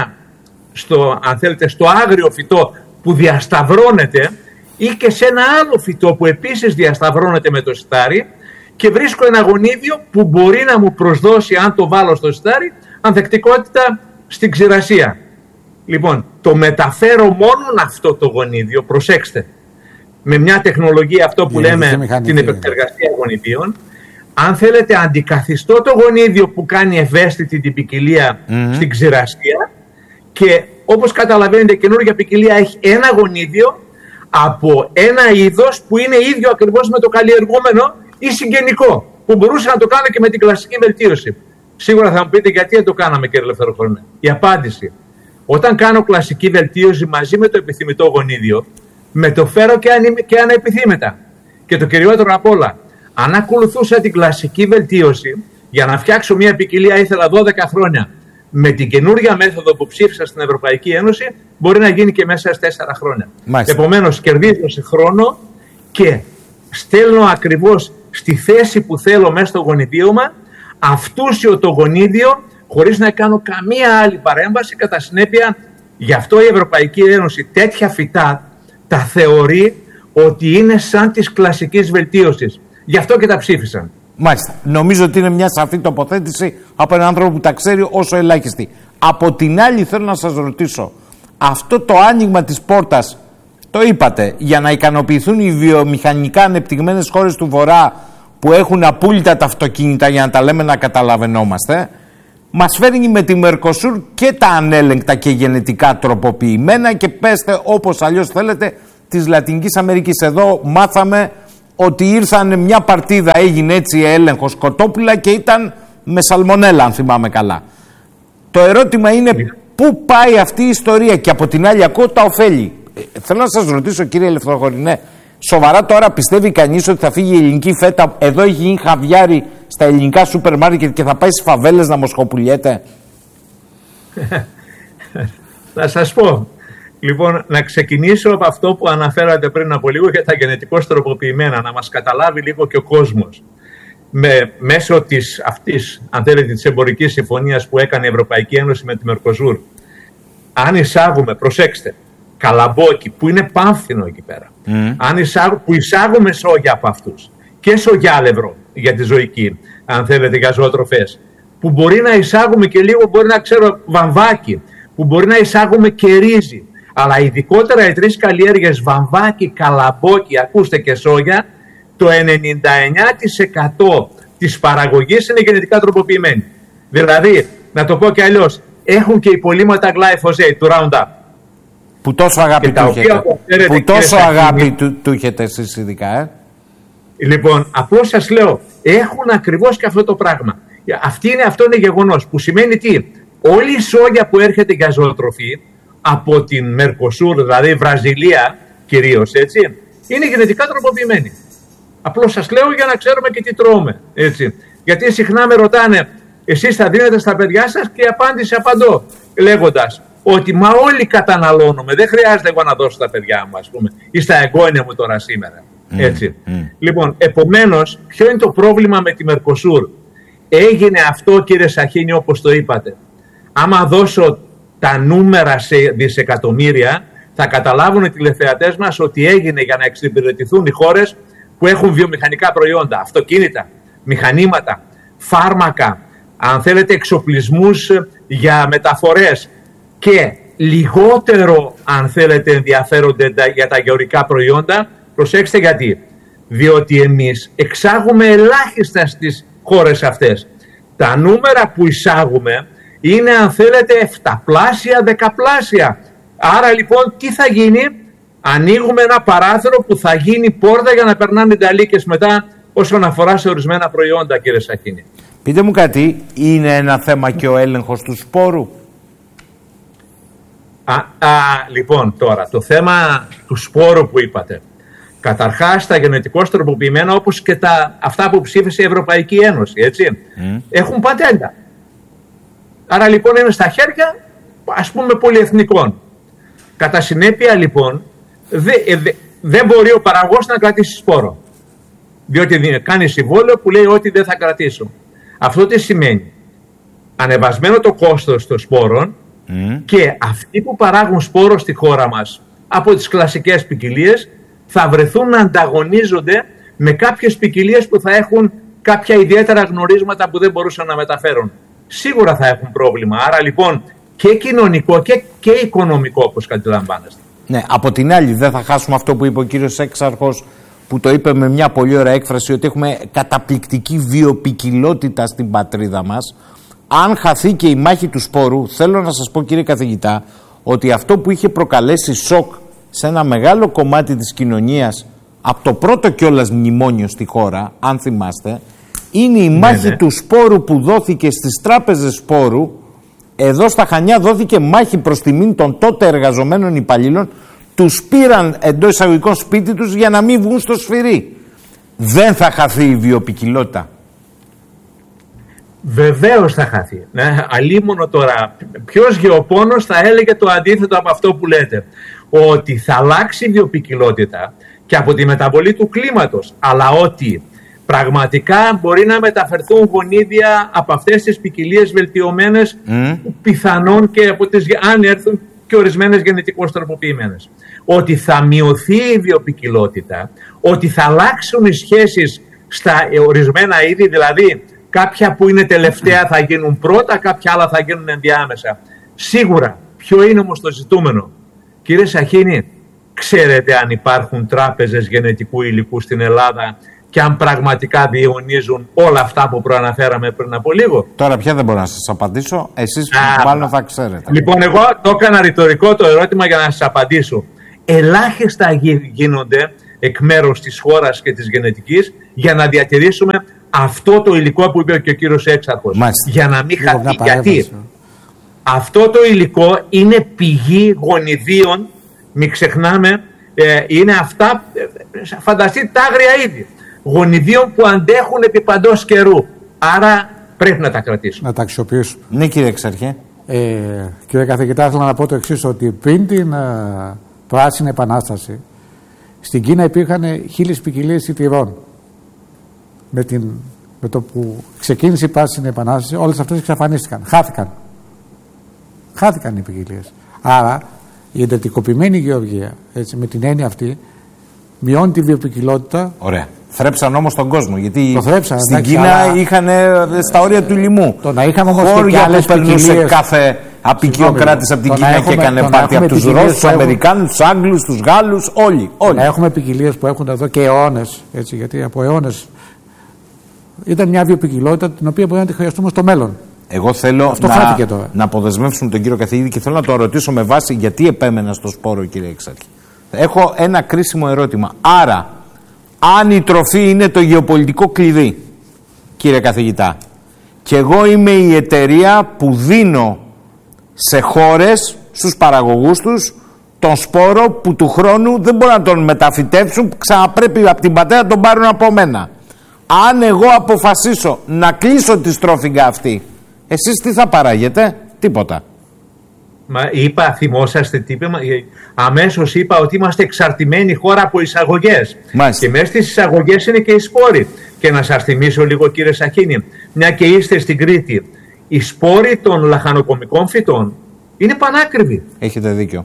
αν θέλετε, στο άγριο φυτό που διασταυρώνεται ή και σε ένα άλλο φυτό που επίσης διασταυρώνεται με το σιτάρι και βρίσκω ένα γονίδιο που μπορεί να μου προσδώσει, αν το βάλω στο σιτάρι, ανθεκτικότητα στην ξηρασία. Λοιπόν, το μεταφέρω μόνον αυτό το γονίδιο, προσέξτε, με μια τεχνολογία αυτό που λέμε την επεξεργασία γονιδίων. Αν θέλετε, αντικαθιστώ το γονίδιο που κάνει ευαίσθητη την ποικιλία στην ξηρασία και όπως καταλαβαίνετε η καινούργια ποικιλία έχει ένα γονίδιο από ένα είδος που είναι ίδιο ακριβώς με το καλλιεργούμενο ή συγγενικό, που μπορούσε να το κάνω και με την κλασική βελτίωση. Σίγουρα θα μου πείτε γιατί δεν το κάναμε, κύριε Ελευθεροχρόνε. Η απάντηση: όταν κάνω κλασική βελτίωση μαζί με το επιθυμητό γονίδιο, μετοφέρω και ανεπιθύμητα. Και το κυριότερο απ' όλα, αν ακολουθούσα την κλασική βελτίωση, για να φτιάξω μια ποικιλία ήθελα 12 χρόνια. Με την καινούργια μέθοδο που ψήφισα στην Ευρωπαϊκή Ένωση, μπορεί να γίνει και μέσα σε 4 χρόνια. Επομένως, κερδίζω σε χρόνο και στέλνω ακριβώς στη θέση που θέλω μέσα στο γονιδίωμα, αυτούσιο το γονίδιο, χωρίς να κάνω καμία άλλη παρέμβαση. Κατά συνέπεια, γι' αυτό η Ευρωπαϊκή Ένωση τέτοια φυτά τα θεωρεί ότι είναι σαν της κλασικής βελτίωσης. Γι' αυτό και τα ψήφισαν. Μάλιστα. Νομίζω ότι είναι μια σαφή τοποθέτηση από έναν άνθρωπο που τα ξέρει όσο ελάχιστη. Από την άλλη, θέλω να σας ρωτήσω, αυτό το άνοιγμα της πόρτας, το είπατε, για να ικανοποιηθούν οι βιομηχανικά ανεπτυγμένες χώρες του Βορρά που έχουν απόλυτα τα αυτοκίνητα, για να τα λέμε να καταλαβαίνόμαστε, μας φέρνει με τη Μερκοσούρ και τα ανέλεγκτα και γενετικά τροποποιημένα και πέστε όπως αλλιώς θέλετε της Λατινικής Αμερικής. Εδώ μάθαμε ότι ήρθαν μια παρτίδα, έγινε έτσι έλεγχος κοτόπουλα και ήταν με σαλμονέλα, αν θυμάμαι καλά. Το ερώτημα είναι πού πάει αυτή η ιστορία, και από την άλλη ακούω τα ωφέλη. Θέλω να σας ρωτήσω, κύριε Ελευθεροχωρινέ, σοβαρά τώρα πιστεύει κανείς ότι θα φύγει η ελληνική φέτα, εδώ έχει γίνει χαβιάρι στα ελληνικά σούπερ μάρκετ και θα πάει στις φαβέλες να μοσχοπουλιέται? Θα σας πω. Λοιπόν, να ξεκινήσω από αυτό που αναφέρατε πριν από λίγο για τα γενετικώς τροποποιημένα, να μας καταλάβει λίγο και ο κόσμος. Μέσω αυτής, αν θέλετε, της εμπορικής συμφωνίας που έκανε η Ευρωπαϊκή Ένωση με τη Μερκοσούρ, αν εισάγουμε, προσέξτε, καλαμπόκι που είναι πάμφθινο εκεί πέρα, που εισάγουμε σόγια από αυτούς και σογιάλευρο για τη ζωική, αν θέλετε, για ζωοτροφές, που μπορεί να εισάγουμε και λίγο, μπορεί να ξέρω, βαμβάκι, που μπορεί να εισάγουμε και ρύζι, αλλά ειδικότερα οι τρεις καλλιέργειες βαμβάκι, καλαμπόκι, ακούστε, και σόγια, το 99% της παραγωγής είναι γενετικά τροποποιημένη. Δηλαδή, να το πω και αλλιώς, έχουν και υπολείμματα glyphosate του Roundup. Που τόσο αγάπη του έχετε. Που τόσο αγάπη του έχετε εσείς ειδικά, Λοιπόν, απλώς σας λέω, έχουν ακριβώς και αυτό το πράγμα. Αυτό είναι γεγονός, που σημαίνει τι? Όλη η σόγια που έρχεται για ζωοτροφή από την Μερκοσούρ, δηλαδή Βραζιλία κυρίως, έτσι, είναι γενετικά τροποποιημένη. Απλώς σας λέω για να ξέρουμε και τι τρώμε, έτσι. Γιατί συχνά με ρωτάνε, εσείς θα δίνετε στα παιδιά σας, και η απάντηση απαντώ λέγοντας ότι μα όλοι καταναλώνουμε, δεν χρειάζεται εγώ να δώσω στα παιδιά μου, ας πούμε, ή στα εγγόνια μου τώρα σήμερα, έτσι. Λοιπόν, επομένως, ποιο είναι το πρόβλημα με τη Μερκοσούρ? Έγινε αυτό, κύριε Σαχίνη, όπως το είπατε. Άμα δώσω τα νούμερα σε δισεκατομμύρια, θα καταλάβουν οι τηλεθεατές μας ότι έγινε για να εξυπηρετηθούν οι χώρες που έχουν βιομηχανικά προϊόντα, αυτοκίνητα, μηχανήματα, φάρμακα, αν θέλετε, εξοπλισμούς για μεταφορές, και λιγότερο, αν θέλετε, ενδιαφέρονται για τα γεωργικά προϊόντα. Προσέξτε γιατί. Διότι εμείς εξάγουμε ελάχιστα στις χώρες αυτές. Τα νούμερα που εισάγουμε είναι, αν θέλετε, 7πλάσια, 10πλάσια. Άρα λοιπόν τι θα γίνει? Ανοίγουμε ένα παράθυρο που θα γίνει πόρτα για να περνάνε ταλίκες μετά όσον αφορά σε ορισμένα προϊόντα, κύριε Σαχίνη. Πείτε μου κάτι, είναι ένα θέμα και ο έλεγχος του σπόρου? Λοιπόν, τώρα, το θέμα του σπόρου που είπατε. Καταρχάς, τα γενετικώς τροποποιημένα, όπως και αυτά που ψήφισε η Ευρωπαϊκή Ένωση, έτσι, έχουν πατέντα. Άρα λοιπόν είναι στα χέρια, ας πούμε, πολυεθνικών. Κατά συνέπεια λοιπόν, δεν μπορεί ο παραγωγός να κρατήσει σπόρο. Διότι κάνει συμβόλαιο που λέει ότι δεν θα κρατήσω. Αυτό τι σημαίνει? Ανεβασμένο το κόστος των σπόρων, και αυτοί που παράγουν σπόρο στη χώρα μας από τις κλασικές ποικιλίες θα βρεθούν να ανταγωνίζονται με κάποιες ποικιλίες που θα έχουν κάποια ιδιαίτερα γνωρίσματα που δεν μπορούσαν να μεταφέρουν. Σίγουρα θα έχουν πρόβλημα. Άρα λοιπόν και κοινωνικό και οικονομικό, όπως αντιλαμβάνεστε. Ναι, από την άλλη δεν θα χάσουμε αυτό που είπε ο κύριος Έξαρχος, που το είπε με μια πολύ ωραία έκφραση, ότι έχουμε καταπληκτική βιοποικιλότητα στην πατρίδα μας. Αν χαθεί και η μάχη του σπόρου, θέλω να σας πω, κύριε καθηγητά, ότι αυτό που είχε προκαλέσει σοκ σε ένα μεγάλο κομμάτι της κοινωνίας από το πρώτο κιόλας μνημόνιο στη χώρα, αν θυμάστε, είναι η μάχη του σπόρου που δόθηκε στις τράπεζες σπόρου. Εδώ στα Χανιά δόθηκε μάχη προς τιμήν των τότε εργαζομένων υπαλλήλων. Τους πήραν εντός εισαγωγικών σπίτι τους για να μην βγουν στο σφυρί. Δεν θα χαθεί η βιοποικιλότητα? Βεβαίως θα χαθεί. Αλίμονο τώρα. Ποιος γεωπόνος θα έλεγε το αντίθετο από αυτό που λέτε? Ότι θα αλλάξει η βιοποικιλότητα και από τη μεταβολή του κλίματος, αλλά ότι πραγματικά μπορεί να μεταφερθούν γονίδια από αυτές τις ποικιλίες βελτιωμένες, πιθανόν και από αν έρθουν και ορισμένες γενετικώς τροποποιημένες. Ότι θα μειωθεί η βιοποικιλότητα, ότι θα αλλάξουν οι σχέσεις στα ορισμένα είδη, δηλαδή κάποια που είναι τελευταία θα γίνουν πρώτα, κάποια άλλα θα γίνουν ενδιάμεσα. Σίγουρα. Ποιο είναι όμως το ζητούμενο? Κύριε Σαχίνη, ξέρετε αν υπάρχουν τράπεζες γενετικού υλικού στην Ελλάδα και αν πραγματικά διαιωνίζουν όλα αυτά που προαναφέραμε πριν από λίγο? Τώρα πια δεν μπορώ να σας απαντήσω. Εσείς μάλλον θα ξέρετε. Λοιπόν, εγώ το έκανα ρητορικό το ερώτημα για να σας απαντήσω. Ελάχιστα γίνονται, εκ μέρους της χώρας και της γενετικής για να διατηρήσουμε αυτό το υλικό που είπε και ο κύριος Έξαρχος. Για να μην χαθεί. Γιατί αυτό το υλικό είναι πηγή γονιδίων, μην ξεχνάμε, είναι αυτά, φανταστείτε τα άγρια είδη, γονιδίων που αντέχουν επί παντός καιρού. Άρα πρέπει να τα κρατήσουμε. Να τα αξιοποιήσουμε. Ναι, κύριε Εξαρχέ. Κύριε καθηγητά, θέλω να πω το εξής, ότι πριν την Πράσινη Επανάσταση στην Κίνα υπήρχαν 1000 ποικιλίες σιτηρών. Με το που ξεκίνησε η Πράσινη Επανάσταση, όλες αυτές εξαφανίστηκαν. Χάθηκαν οι ποικιλίες. Άρα η εντατικοποιημένη γεωργία, έτσι, με την έννοια αυτή, μειώνει τη βιοποικιλότητα. Ωραία. Θρέψαν όμως τον κόσμο, γιατί θρέψαν, στην Κίνα είχαν στα όρια του λοιμού. Το να είχαμε όμως και άλλες που περνούσε κάθε απικιοκράτης από την Κίνα και έκανε πάρτι από τους Ρώσους, τους Αμερικάνους, τους Άγγλους, τους Γάλλους, όλοι. Να έχουμε ποικιλίες που έχουν εδώ και αιώνες, έτσι, γιατί από αιώνες ήταν μια βιοποικιλότητα την οποία μπορεί να τη χρειαστούμε στο μέλλον. Εγώ θέλω να αποδεσμεύσουμε τον κύριο καθηγητή και θέλω να το ρωτήσω με βάση γιατί επέμενα στο σπόρο, κύριε Εξάρχη. Έχω ένα κρίσιμο ερώτημα. Άρα, αν η τροφή είναι το γεωπολιτικό κλειδί, κύριε καθηγητά, και εγώ είμαι η εταιρεία που δίνω σε χώρες, στους παραγωγούς τους, τον σπόρο που του χρόνου δεν μπορούν να τον μεταφυτέψουν, ξαναπρέπει από την πατέρα να τον πάρουν από μένα. Αν εγώ αποφασίσω να κλείσω τη στρόφιγγα αυτή, εσείς τι θα παράγετε? Τίποτα. Μα είπα, θυμόσαστε τι είπε, αμέσως είπα ότι είμαστε εξαρτημένοι χώρα από εισαγωγές. Και μέσα στις εισαγωγές είναι και οι σπόροι. Και να σας θυμίσω λίγο, κύριε Σαχίνη, μια και είστε στην Κρήτη, οι σπόροι των λαχανοκομικών φυτών είναι πανάκριβοι. Έχετε δίκιο.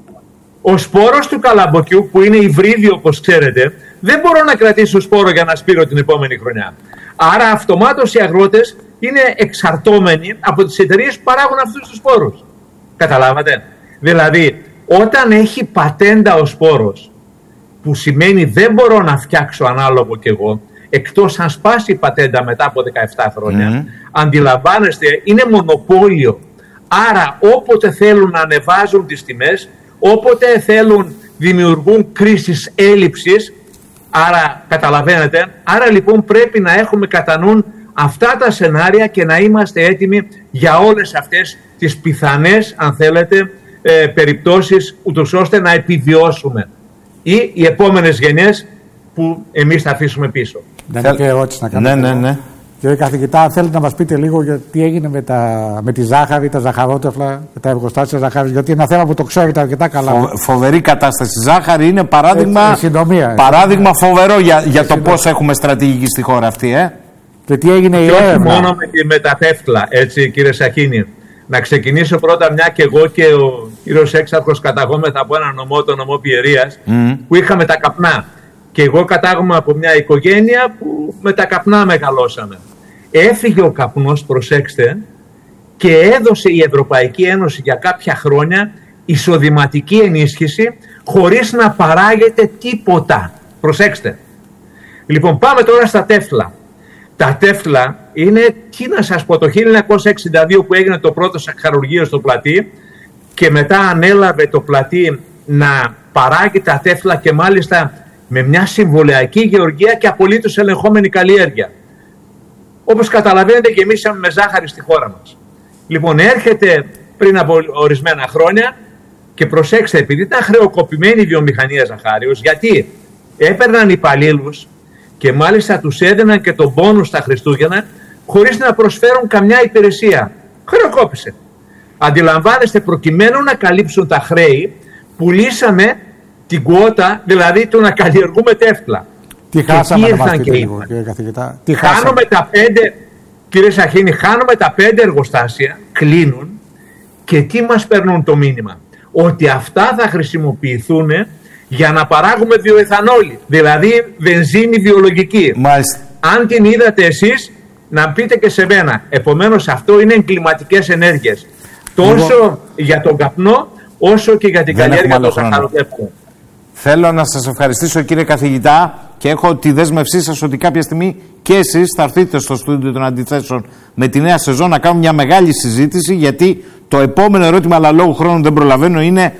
Ο σπόρος του καλαμποκιού, που είναι υβρίδιο όπως ξέρετε, δεν μπορώ να κρατήσω σπόρο για να σπείρω την επόμενη χρονιά. Άρα αυτομάτως οι αγρότες είναι εξαρτώμενοι από τις εταιρείες που παράγουν αυτούς τους σπόρους. Καταλάβατε? Δηλαδή, όταν έχει πατέντα ο σπόρος, που σημαίνει δεν μπορώ να φτιάξω ανάλογο κι εγώ, εκτός αν σπάσει η πατέντα μετά από 17 χρόνια, αντιλαμβάνεστε, είναι μονοπόλιο. Άρα, όποτε θέλουν να ανεβάζουν τις τιμές, όποτε θέλουν δημιουργούν κρίσεις έλλειψης. Άρα, καταλαβαίνετε, άρα λοιπόν πρέπει να έχουμε κατά νου αυτά τα σενάρια και να είμαστε έτοιμοι για όλες αυτές τις πιθανές, αν θέλετε, περιπτώσεις, ούτως ώστε να επιβιώσουμε ή οι επόμενες γενιές που εμείς θα αφήσουμε πίσω. Δεν είναι και ερώτηση να κάνω. Ναι. Κύριε καθηγητά, θέλετε να μας πείτε λίγο για τι έγινε με τη ζάχαρη, τα ζαχαρότεφλα, τα εργοστάσια ζάχαρης, γιατί είναι ένα θέμα που το ξέρετε αρκετά καλά. Φοβερή κατάσταση. Η ζάχαρη είναι παράδειγμα φοβερό για το πώς έχουμε στρατηγική στη χώρα αυτή. Και τι έγινε η έρευνα. Μόνο με τα τεύτλα, έτσι, κύριε Σαχίνη. Να ξεκινήσω πρώτα, μια και εγώ και ο κύριος Έξαρχος καταγόμεθα από ένα νομό, το νομό Πιερίας, που είχαμε τα καπνά. Και εγώ κατάγομαι από μια οικογένεια που με τα καπνά μεγαλώσαμε. Έφυγε ο καπνός, προσέξτε, και έδωσε η Ευρωπαϊκή Ένωση για κάποια χρόνια εισοδηματική ενίσχυση χωρίς να παράγεται τίποτα. Προσέξτε. Λοιπόν, πάμε τώρα στα τεύτλα. Τα τεύτλα είναι, τι να σας πω, το 1962 που έγινε το πρώτο σακχαρουργείο στο Πλατή και μετά ανέλαβε το Πλατή να παράγει τα τεύτλα και μάλιστα με μια συμβολιακή γεωργία και απολύτως ελεγχόμενη καλλιέργεια. Όπως καταλαβαίνετε και εμείς είμαι με ζάχαρη στη χώρα μας. Λοιπόν, έρχεται πριν από ορισμένα χρόνια και προσέξτε, επειδή ήταν χρεοκοπημένη η βιομηχανία ζαχάριος, γιατί έπαιρναν υπαλλήλους και μάλιστα τους έδιναν και τον πόνου στα Χριστούγεννα χωρίς να προσφέρουν καμιά υπηρεσία. Χρεοκόπησε. Αντιλαμβάνεστε, προκειμένου να καλύψουν τα χρέη, πουλήσαμε την κουότα, δηλαδή το να καλλιεργούμε τεύτλα. Τι χάσαμε, να μας πείτε λίγο, κύριε καθηγητά. Χάνουμε τα 5, κύριε Σαχίνη, χάνουμε τα 5 εργοστάσια, κλείνουν και τι μας παίρνουν το μήνυμα? Ότι αυτά θα χρησιμοποιηθούν για να παράγουμε βιοεθανόλη, δηλαδή βενζίνη βιολογική. Μάλιστα. Αν την είδατε εσείς, να πείτε και σε μένα. Επομένως, αυτό είναι εγκληματικές ενέργειες. Τόσο για τον καπνό, όσο και για την καλλιέργεια των ζαχαροτεύτλων. Θέλω να σας ευχαριστήσω, κύριε καθηγητά, και έχω τη δέσμευσή σας ότι κάποια στιγμή και εσείς θα έρθετε στο στούντιο των αντιθέσεων με τη νέα σεζόν να κάνουμε μια μεγάλη συζήτηση, γιατί το επόμενο ερώτημα, αλλά λόγω χρόνου δεν προλαβαίνω, είναι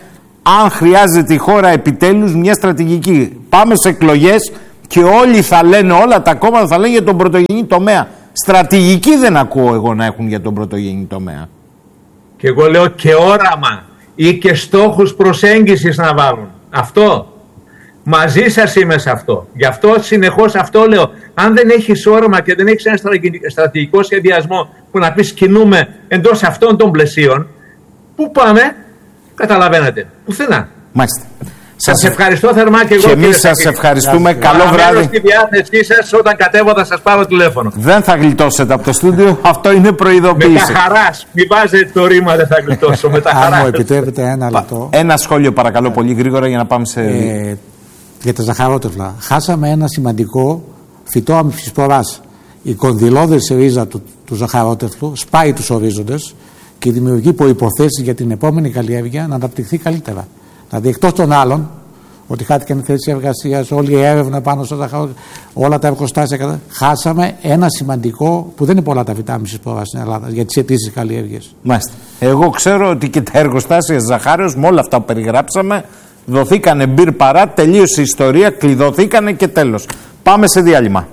αν χρειάζεται η χώρα επιτέλους μια στρατηγική. Πάμε σε εκλογές και όλοι θα λένε, όλα τα κόμματα θα λένε για τον πρωτογενή τομέα. Στρατηγική δεν ακούω εγώ να έχουν για τον πρωτογενή τομέα. Και εγώ λέω και όραμα ή και στόχους προσέγγισης να βάλουν. Αυτό. Μαζί σας είμαι σε αυτό. Γι' αυτό συνεχώς αυτό λέω. Αν δεν έχεις όραμα και δεν έχεις ένα στρατηγικό σχεδιασμό που να πεις κινούμε εντός αυτών των πλαισίων, πού πάμε, καταλαβαίνετε. Πουθενά. Μάλιστα. Σας ευχαριστώ θερμά και εγώ. Και εμείς σας ευχαριστούμε. Καλό βράδυ. Στη διάθεσή σας, όταν κατέβω θα σας πάρω τηλέφωνο. Δεν θα γλιτώσετε από το στούντιο. Αυτό είναι προειδοποίηση. Με τα χαράς. Μην βάζετε το ρήμα, δεν θα γλιτώσω. Με τα χαράς. Αν μου επιτρέπετε ένα λεπτό. Ένα σχόλιο παρακαλώ πολύ γρήγορα για να πάμε σε... για τα ζαχαρότευλα. Χάσαμε ένα σημαντικό φυτό αμυψισποράς. Η κονδυλώδης ρίζα του ζαχαρότευλου σπάει τους ορίζοντες και δημιουργεί προϋποθέσεις για την επόμενη καλλιέργεια να αναπτυχθεί καλύτερα. Δηλαδή, εκτός των άλλων, ότι χάθηκαν οι θέσεις εργασίας, όλη η έρευνα πάνω στο ζαχαρότευλο, όλα τα εργοστάσια, χάσαμε ένα σημαντικό, που δεν είναι πολλά τα φυτά αμυψισποράς στην Ελλάδα, για τις αιτήσεις καλλιέργειες. Μάλιστα. Εγώ ξέρω ότι και τα εργοστάσια ζαχάριος, με όλα αυτά που περιγράψαμε, δοθήκανε μπυρ παρά, τελείωσε η ιστορία, κλειδωθήκανε και τέλος. Πάμε σε διάλειμμα.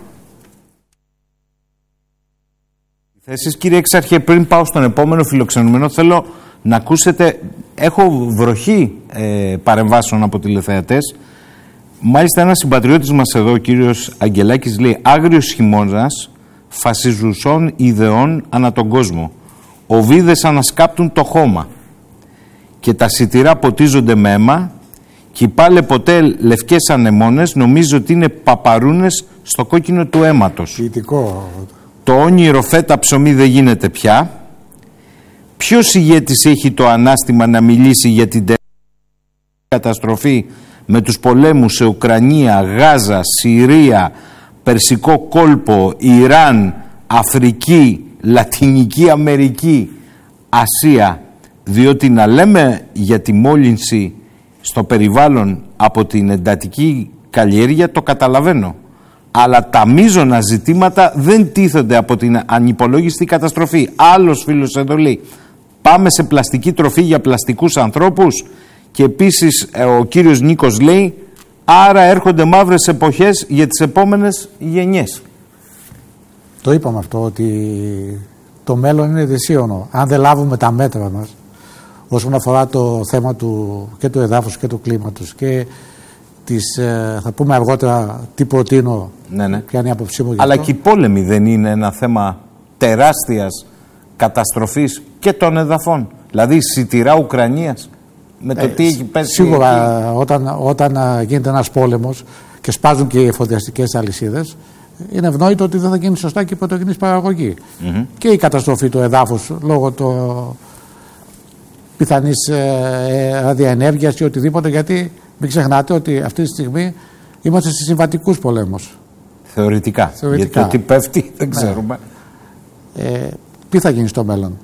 Θέσεις, κύριε Έξαρχε, πριν πάω στον επόμενο φιλοξενούμενο, θέλω να ακούσετε, έχω βροχή παρεμβάσεων από τηλεθεατές. Μάλιστα ένας συμπατριώτης μας εδώ, ο κύριος Αγγελάκης, λέει «Άγριος χειμώνας φασιζουσών ιδεών ανά τον κόσμο. Οβίδες ανασκάπτουν το χώμα και τα σιτηρά ποτίζονται με αίμα και οι πάλε ποτέ λευκές ανεμόνες νομίζω ότι είναι παπαρούνες στο κόκκινο του αίματος. Ποιητικό. Το όνειρο φέτα ψωμί δεν γίνεται πια. Ποιος ηγέτης έχει το ανάστημα να μιλήσει για την καταστροφή με τους πολέμους σε Ουκρανία, Γάζα, Συρία, Περσικό κόλπο, Ιράν, Αφρική, Λατινική Αμερική, Ασία, διότι να λέμε για τη μόλυνση στο περιβάλλον από την εντατική καλλιέργεια το καταλαβαίνω. Αλλά τα μείζωνα ζητήματα δεν τίθενται από την ανυπολόγιστη καταστροφή. Άλλος φίλος εδώ λέει, πάμε σε πλαστική τροφή για πλαστικούς ανθρώπους. Και επίσης ο κύριος Νίκος λέει, άρα έρχονται μαύρες εποχές για τις επόμενες γενιές. Το είπαμε αυτό, ότι το μέλλον είναι δυσίωνο. Αν δεν λάβουμε τα μέτρα μας όσον αφορά το θέμα και του εδάφους και του κλίματος και θα πούμε αργότερα τι προτείνω, ποια είναι η άποψή μου. Αλλά και οι πόλεμοι δεν είναι ένα θέμα τεράστιας καταστροφής και των εδαφών? Δηλαδή σιτηρά Ουκρανίας με το τι έχει πέσει. Σίγουρα όταν γίνεται ένας πόλεμος και σπάζουν και οι εφοδιαστικές αλυσίδες, είναι ευνόητο ότι δεν θα γίνει σωστά και η πρωτογενής παραγωγή. Και η καταστροφή του εδάφους λόγω πιθανής ραδιαενέργειας ή οτιδήποτε, γιατί μην ξεχνάτε ότι αυτή τη στιγμή είμαστε σε συμβατικούς πολέμους. Θεωρητικά. Γιατί το τι πέφτει δεν ξέρουμε. Τι θα γίνει στο μέλλον?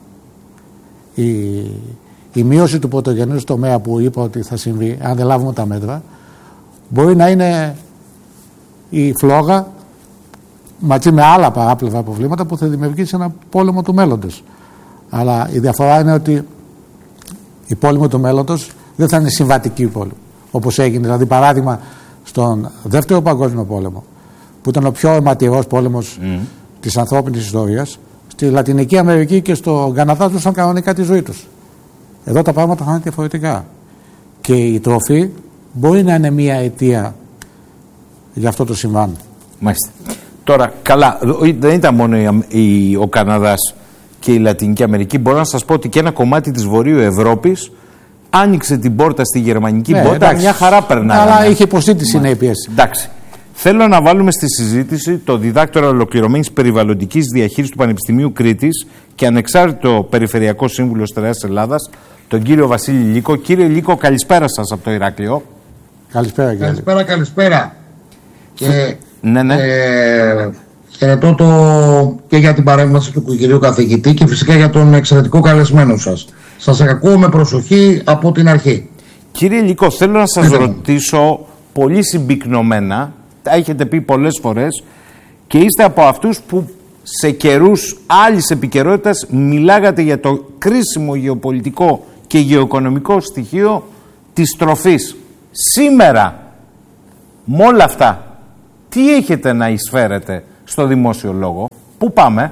Η μείωση του πρωτογενούς τομέα που είπα ότι θα συμβεί, αν δεν λάβουμε τα μέτρα, μπορεί να είναι η φλόγα μαζί με άλλα παράπλευρα προβλήματα που θα δημιουργήσει ένα πόλεμο του μέλλοντος. Αλλά η διαφορά είναι ότι η πόλεμο του μέλλοντος δεν θα είναι συμβατική πόλεμο, όπως έγινε δηλαδή παράδειγμα στον Δεύτερο Παγκόσμιο Πόλεμο, που ήταν ο πιο αιματηρός πόλεμος της ανθρώπινης ιστορίας. Στη Λατινική Αμερική και στο Καναδά ζούσαν κανονικά τη ζωή τους. Εδώ τα πράγματα θα είναι διαφορετικά. Και η τροφή μπορεί να είναι μια αιτία για αυτό το συμβάν. Μάλιστα. Τώρα, καλά, δεν ήταν μόνο ο Καναδάς και η Λατινική Αμερική. Μπορώ να σας πω ότι και ένα κομμάτι της Βορείου Ευρώπης άνοιξε την πόρτα στη γερμανική πόρτα. Εντάξει, μια χαρά περνάει. Αλλά είχε υποστεί τις συνέπειες. Εντάξει. Θέλω να βάλουμε στη συζήτηση το διδάκτορα ολοκληρωμένης περιβαλλοντικής διαχείρισης του Πανεπιστημίου Κρήτης και ανεξάρτητο περιφερειακό σύμβουλο Στερεάς Ελλάδας, τον κύριο Βασίλη Λύκο. Κύριε Λύκο, καλησπέρα σας από το Ηράκλειο. Καλησπέρα, κύριε. Καλησπέρα. Και, ναι. Χαιρετώ και για την παρέμβαση του κυρίου καθηγητή και φυσικά για τον εξαιρετικό καλεσμένο σας. Σας ακούω με προσοχή από την αρχή. Κύριε Λύκο, θέλω να σας ρωτήσω πολύ συμπυκνωμένα, τα έχετε πει πολλές φορές και είστε από αυτούς που σε καιρούς άλλης επικαιρότητας μιλάγατε για το κρίσιμο γεωπολιτικό και γεωοικονομικό στοιχείο της τροφής σήμερα, με όλα αυτά, τι έχετε να εισφέρετε στο δημόσιο λόγο? Πού πάμε?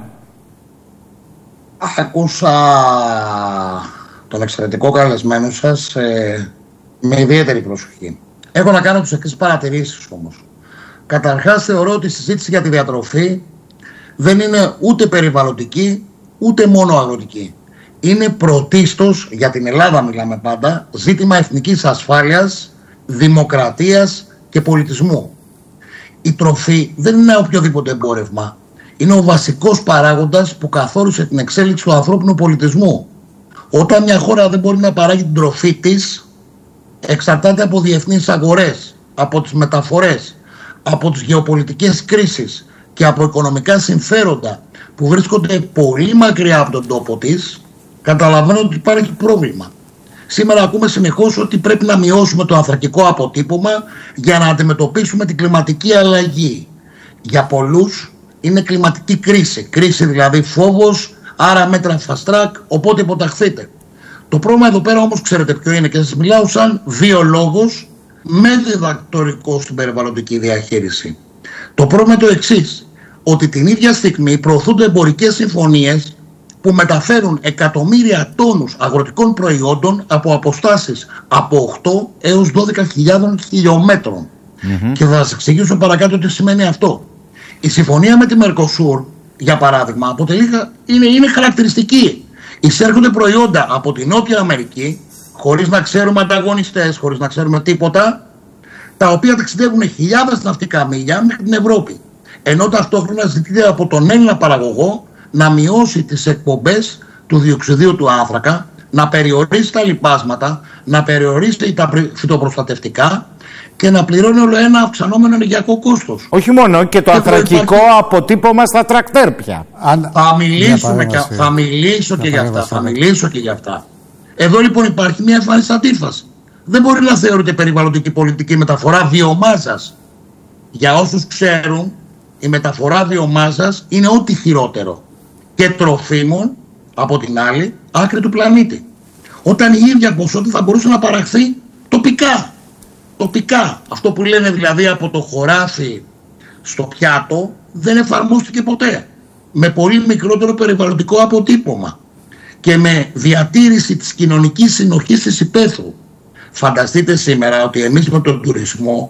Ακούσα τον εξαιρετικό καλεσμένο σας με ιδιαίτερη προσοχή. Έχω να κάνω τις εξής παρατηρήσεις όμως. Καταρχάς, θεωρώ ότι η συζήτηση για τη διατροφή δεν είναι ούτε περιβαλλοντική ούτε μόνο αγροτική. Είναι πρωτίστως, για την Ελλάδα μιλάμε πάντα, ζήτημα εθνικής ασφάλειας, δημοκρατίας και πολιτισμού. Η τροφή δεν είναι οποιοδήποτε εμπόρευμα. Είναι ο βασικός παράγοντας που καθόρισε την εξέλιξη του ανθρώπινου πολιτισμού. Όταν μια χώρα δεν μπορεί να παράγει την τροφή της, εξαρτάται από διεθνείς αγορές, από τις μεταφορές, από τις γεωπολιτικές κρίσεις και από οικονομικά συμφέροντα που βρίσκονται πολύ μακριά από τον τόπο της, καταλαβαίνω ότι υπάρχει πρόβλημα. Σήμερα ακούμε συνεχώς ότι πρέπει να μειώσουμε το ανθρακικό αποτύπωμα για να αντιμετωπίσουμε την κλιματική αλλαγή. Για πολλούς είναι κλιματική κρίση. Κρίση δηλαδή φόβος, άρα μέτρα fast track, οπότε υποταχθείτε. Το πρόβλημα εδώ πέρα όμως ξέρετε ποιο είναι, και σας μιλάω σαν βιολόγος με διδακτορικό στην περιβαλλοντική διαχείριση. Το πρόβλημα είναι το εξής, ότι την ίδια στιγμή προωθούνται εμπορικές συμφωνίες που μεταφέρουν εκατομμύρια τόνους αγροτικών προϊόντων από αποστάσεις από 8 έως 12.000 χιλιόμετρων. Και θα σας εξηγήσω παρακάτω τι σημαίνει αυτό. Η συμφωνία με τη Mercosur, για παράδειγμα, είναι χαρακτηριστική. Εισέρχονται προϊόντα από τη Νότια Αμερική, χωρίς να ξέρουμε ανταγωνιστές, χωρίς να ξέρουμε τίποτα, τα οποία ταξιδεύουν χιλιάδες ναυτικά μίλια μέχρι την Ευρώπη. Ενώ ταυτόχρονα ζητείται από τον Έλληνα παραγωγό να μειώσει τις εκπομπές του διοξιδίου του άνθρακα, να περιορίσει τα λιπάσματα, να περιορίσει τα φυτοπροστατευτικά και να πληρώνει όλο ένα αυξανόμενο ενεργειακό κόστος. Όχι μόνο, και το ανθρακικό αποτύπωμα στα τρακτέρ πια. Θα μιλήσω και για αυτά. Εδώ λοιπόν υπάρχει μια εμφανής αντίφαση. Δεν μπορεί να θεωρείται περιβαλλοντική πολιτική μεταφορά βιομάζας. Για όσους ξέρουν, η μεταφορά βιομάζας είναι ό,τι χειρότερο. Και τροφίμων, από την άλλη, άκρη του πλανήτη. Όταν η ίδια ποσότητα θα μπορούσε να παραχθεί τοπικά. Τοπικά. Αυτό που λένε δηλαδή από το χωράφι στο πιάτο δεν εφαρμόστηκε ποτέ. Με πολύ μικρότερο περιβαλλοντικό αποτύπωμα. Και με διατήρηση της κοινωνικής συνοχής της υπαίθρου. Φανταστείτε σήμερα ότι εμείς με τον τουρισμό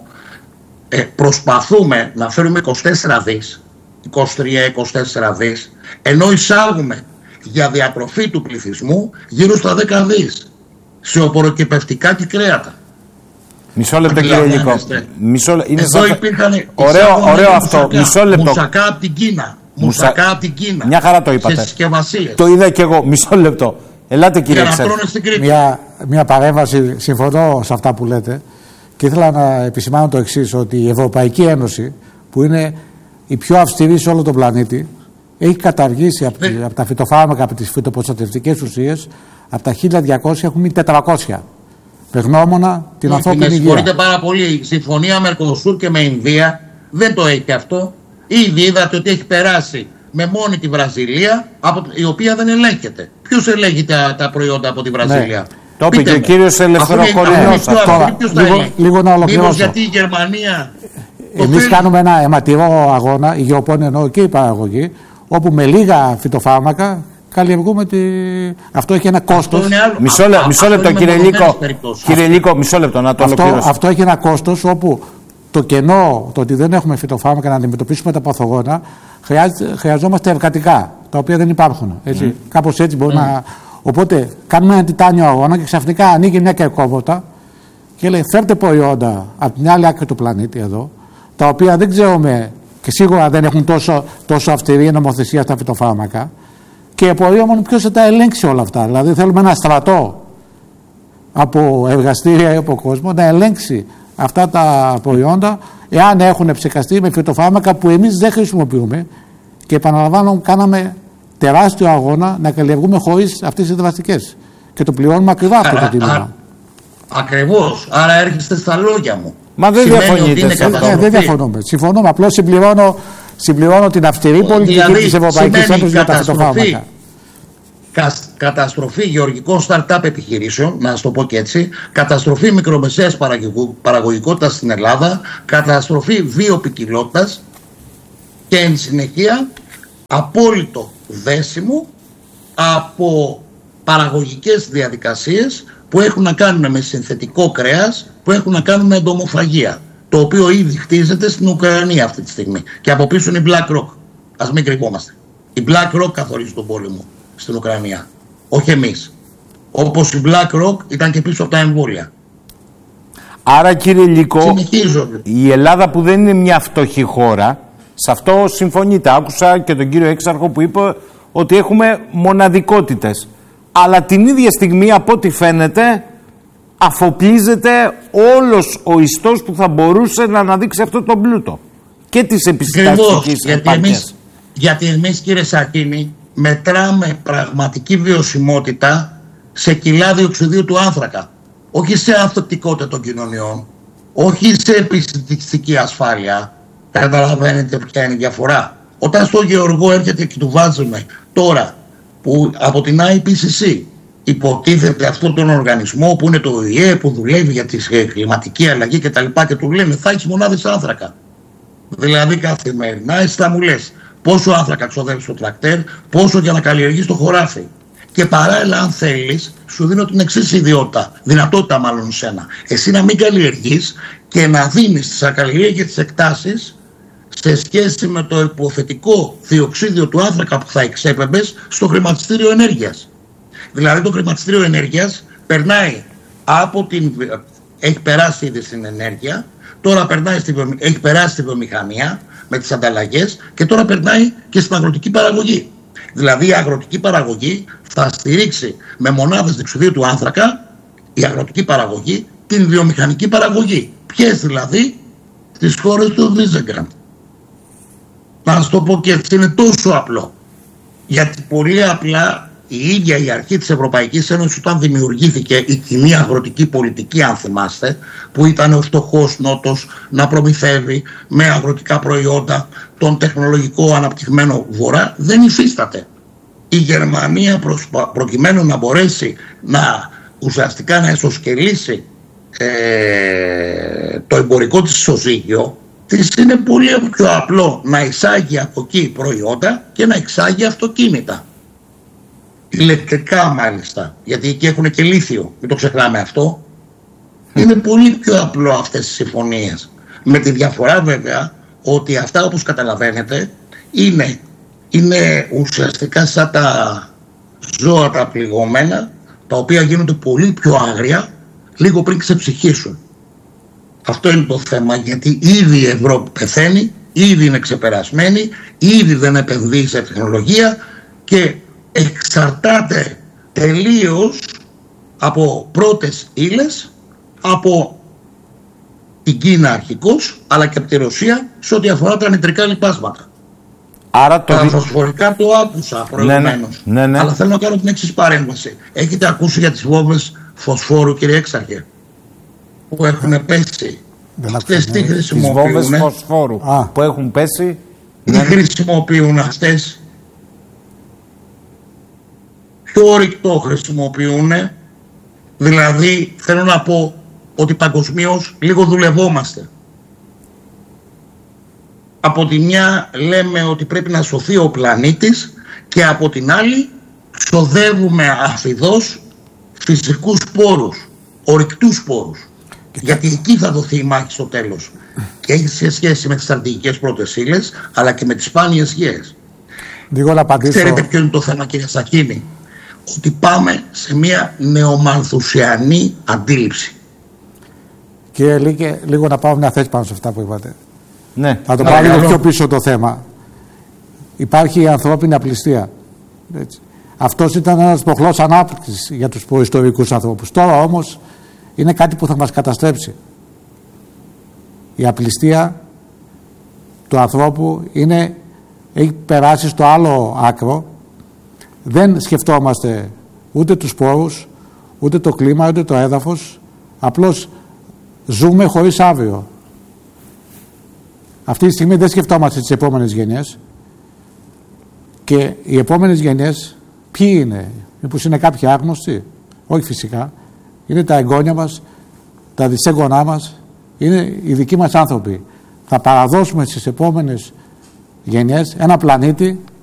προσπαθούμε να φέρουμε 24 δις, 23-24 δις, ενώ εισάγουμε για διατροφή του πληθυσμού γύρω στα 10 δις σε οπωροκυπευτικά και κρέατα. Μισό λεπτό κύριε Λύκο. Εδώ υπήρχαν ωραίο αυτό. Μισό λεπτό. Μουσακά από την Κίνα. Μουσακά από την Κίνα. Μια χαρά το είπατε. Σε συσκευασίες. Το είδα και εγώ. Μισό λεπτό. Ελάτε κύριε Εξάρχο. Μια παρέμβαση. Συμφωνώ σε αυτά που λέτε. Και ήθελα να επισημάνω το εξής, ότι η Ευρωπαϊκή Ένωση, που είναι η πιο αυστηρή σε όλο τον πλανήτη, έχει καταργήσει από τα φυτοφάρμακα, από τις φυτοπροστατευτικές ουσίες, από τα 1200 έχουν μείνει 400. Με γνώμονα την ανθρώπινη υγεία. Συγχωρείτε πάρα πολύ. Η συμφωνία Mercosur και με Ινδία δεν το έχει αυτό. Ήδη είδατε ότι έχει περάσει με μόνη τη Βραζιλία, η οποία δεν ελέγχεται. Ποιος ελέγχει τα προϊόντα από τη Βραζιλία? Ναι. Το είπε και ο κύριος Ελευθεροκορινός. Λίγο να ολοκληρώσω. Μήπως γιατί η Γερμανία... Εμείς κάνουμε ένα αιματηρό αγώνα, η γεωπόνη εννοώ και η παραγωγή, όπου με λίγα φυτοφάρμακα καλλιεργούμε αυτό έχει ένα κόστος. Μισό λεπτό κύριε Λύκο. Κύριε Λύκο, μισό λεπτό να το ολοκληρώσω. Αυτό έχει ένα κόστος όπου το κενό, το ότι δεν έχουμε φυτοφάρμακα να αντιμετωπίσουμε τα παθογόνα, χρειαζόμαστε εργατικά, τα οποία δεν υπάρχουν. Κάπως έτσι μπορεί να... Οπότε κάνουμε ένα τιτάνιο αγώνα και ξαφνικά ανοίγει μια κερκόποτα και λέει φέρτε προϊόντα από την άλλη άκρη του πλανήτη εδώ, τα οποία δεν ξέρουμε και σίγουρα δεν έχουν τόσο αυστηρή νομοθεσία στα φυτοφάρμακα, και απορία μόνο ποιος θα τα ελέγξει όλα αυτά. Δηλαδή θέλουμε ένα στρατό από εργαστήρια ή από κόσμο να ελέγξει αυτά τα προϊόντα, εάν έχουν ψεκαστεί με φυτοφάρμακα που εμείς δεν χρησιμοποιούμε, και επαναλαμβάνω κάναμε τεράστιο αγώνα να καλλιεργούμε χωρίς αυτές τις δραστικές και το πληρώνουμε ακριβά αυτό το τίμημα. Ακριβώς. Άρα έρχεστε στα λόγια μου. Μα δεν διαφωνείτε σε αυτό. Δεν διαφωνούμε. Συμφωνούμε. Απλώς συμπληρώνω την αυστηρή πολιτική της Ευρωπαϊκής Ένωσης για τα φυτοφάρμακα. καταστροφή γεωργικών start-up επιχειρήσεων, να σας το πω και έτσι, καταστροφή μικρομεσαίας παραγωγικότητας στην Ελλάδα, καταστροφή βιοποικιλότητας και εν συνεχεία απόλυτο δέσιμο από παραγωγικές διαδικασίες που έχουν να κάνουν με συνθετικό κρέας, που έχουν να κάνουν με εντομοφαγία, το οποίο ήδη χτίζεται στην Ουκρανία αυτή τη στιγμή. Και από πίσω είναι η BlackRock. Ας μην κρυβόμαστε. Η BlackRock καθορίζει τον πόλεμο στην Ουκρανία, όχι εμείς. Όπως η BlackRock ήταν και πίσω από τα εμβόλια. Άρα, κύριε Λυκό, η Ελλάδα που δεν είναι μια φτωχή χώρα, σε αυτό συμφωνείτε. Άκουσα και τον κύριο Έξαρχο που είπε ότι έχουμε μοναδικότητες. Αλλά την ίδια στιγμή, από ό,τι φαίνεται, αφοπλίζεται όλος ο ιστός που θα μπορούσε να αναδείξει αυτό το πλούτο και τις επιστημονικές επάρκειες. Γιατί εμείς, κύριε Σακίνη, μετράμε πραγματική βιωσιμότητα σε κιλά διοξιδίου του άνθρακα. Όχι σε ανθεκτικότητα των κοινωνιών, όχι σε επιστημιστική ασφάλεια. Καταλαβαίνετε ποια είναι η διαφορά. Όταν στο γεωργό έρχεται και του βάζουμε τώρα που από την IPCC υποτίθεται αυτόν τον οργανισμό που είναι το ΟΗΕ, που δουλεύει για τη κλιματική αλλαγή κτλ. Και του λένε θα έχεις μονάδες άνθρακα. Δηλαδή καθημερινά εσύ θα μου λες πόσο άνθρακα ξοδεύεις στο τρακτέρ, πόσο για να καλλιεργείς το χωράφι. Και παράλληλα, αν θέλεις, σου δίνω την εξής δυνατότητα μάλλον σένα. Εσύ να μην καλλιεργείς και να δίνεις τις ακαλλιέργητες εκτάσεις σε σχέση με το υποθετικό διοξίδιο του άνθρακα που θα εξέπεμπες στο χρηματιστήριο ενέργειας. Δηλαδή το χρηματιστήριο ενέργειας περνάει από έχει περάσει ήδη στην ενέργεια, τώρα έχει περάσει στη βιομηχανία με τις ανταλλαγές και τώρα περνάει και στην αγροτική παραγωγή. Δηλαδή η αγροτική παραγωγή θα στηρίξει με μονάδες διοξιδίου του άνθρακα, η αγροτική παραγωγή, την βιομηχανική παραγωγή. Ποιες δηλαδή? Τις χώρες του Βίζεγκραντ. Να σας το πω και έτσι, είναι τόσο απλό. Γιατί πολύ απλά η ίδια η αρχή της Ευρωπαϊκής Ένωσης, όταν δημιουργήθηκε η κοινή αγροτική πολιτική, αν θυμάστε, που ήταν ο φτωχός νότος να προμηθεύει με αγροτικά προϊόντα τον τεχνολογικό αναπτυγμένο βορρά, δεν υφίσταται. Η Γερμανία προκειμένου να μπορέσει να ουσιαστικά να εσωσκελίσει το εμπορικό της ισοζύγιο, της είναι πολύ πιο απλό να εισάγει από εκεί προϊόντα και να εξάγει αυτοκίνητα. Ηλεκτρικά μάλιστα, γιατί εκεί έχουν και λίθιο, μην το ξεχνάμε αυτό. Είναι πολύ πιο απλό αυτές οι συμφωνίες. Με τη διαφορά βέβαια ότι αυτά, όπως καταλαβαίνετε, είναι ουσιαστικά σαν τα ζώα τα πληγωμένα, τα οποία γίνονται πολύ πιο άγρια λίγο πριν ξεψυχήσουν. Αυτό είναι το θέμα, γιατί ήδη η Ευρώπη πεθαίνει, ήδη είναι ξεπερασμένη, ήδη δεν επενδύει σε τεχνολογία και εξαρτάται τελείως από πρώτες ύλες, από την Κίνα αρχικώς, αλλά και από τη Ρωσία σε ό,τι αφορά τα νητρικά λιπάσματα. Άρα τα φωσφορικά το άκουσα προηγουμένως, ναι. Αλλά θέλω να κάνω την εξής παρέμβαση. Έχετε ακούσει για τις βόμβες φωσφόρου, κύριε Έξαρχε, που έχουν πέσει? Αυτές τι χρησιμοποιούν? Τις βόμβες φωσφόρου που έχουν πέσει. Τι χρησιμοποιούν αυτές? Πιο ορυκτό χρησιμοποιούν. Δηλαδή θέλω να πω ότι παγκοσμίως λίγο δουλευόμαστε. Από τη μια λέμε ότι πρέπει να σωθεί ο πλανήτης και από την άλλη ξοδεύουμε αφιδώς φυσικούς πόρους, ορυκτούς πόρους. Γιατί εκεί θα δοθεί η μάχη στο τέλος. Και έχει σε σχέση με τις στρατηγικές πρώτες ύλες, αλλά και με τις σπάνιες γέες. Ξέρετε ποιο είναι το θέμα, κύριε Σακίνη? Ότι πάμε σε μια νεομαλθουσιανή αντίληψη. Κύριε Λύκε, λίγο να πάω μια θέση πάνω σε αυτά που είπατε. Ναι. Θα το πάω λίγο πιο πίσω το θέμα. Υπάρχει η ανθρώπινη απληστία. Έτσι. Αυτός ήταν ένας προχλός ανάπτυξης για τους προϊστορικούς ανθρώπους. Τώρα όμως είναι κάτι που θα μας καταστρέψει. Η απληστία του ανθρώπου έχει περάσει στο άλλο άκρο. Δεν σκεφτόμαστε ούτε τους σπόρους, ούτε το κλίμα, ούτε το έδαφος. Απλώς ζούμε χωρίς αύριο. Αυτή τη στιγμή δεν σκεφτόμαστε τις επόμενες γενιές. Και οι επόμενες γενιές Ποιοι είναι? Μήπως είναι κάποιοι άγνωστοι? Όχι φυσικά. Είναι τα εγγόνια μας, τα δυσέγγονά μας, είναι οι δικοί μας άνθρωποι. Θα παραδώσουμε στις επόμενες γενιές ένα πλανήτη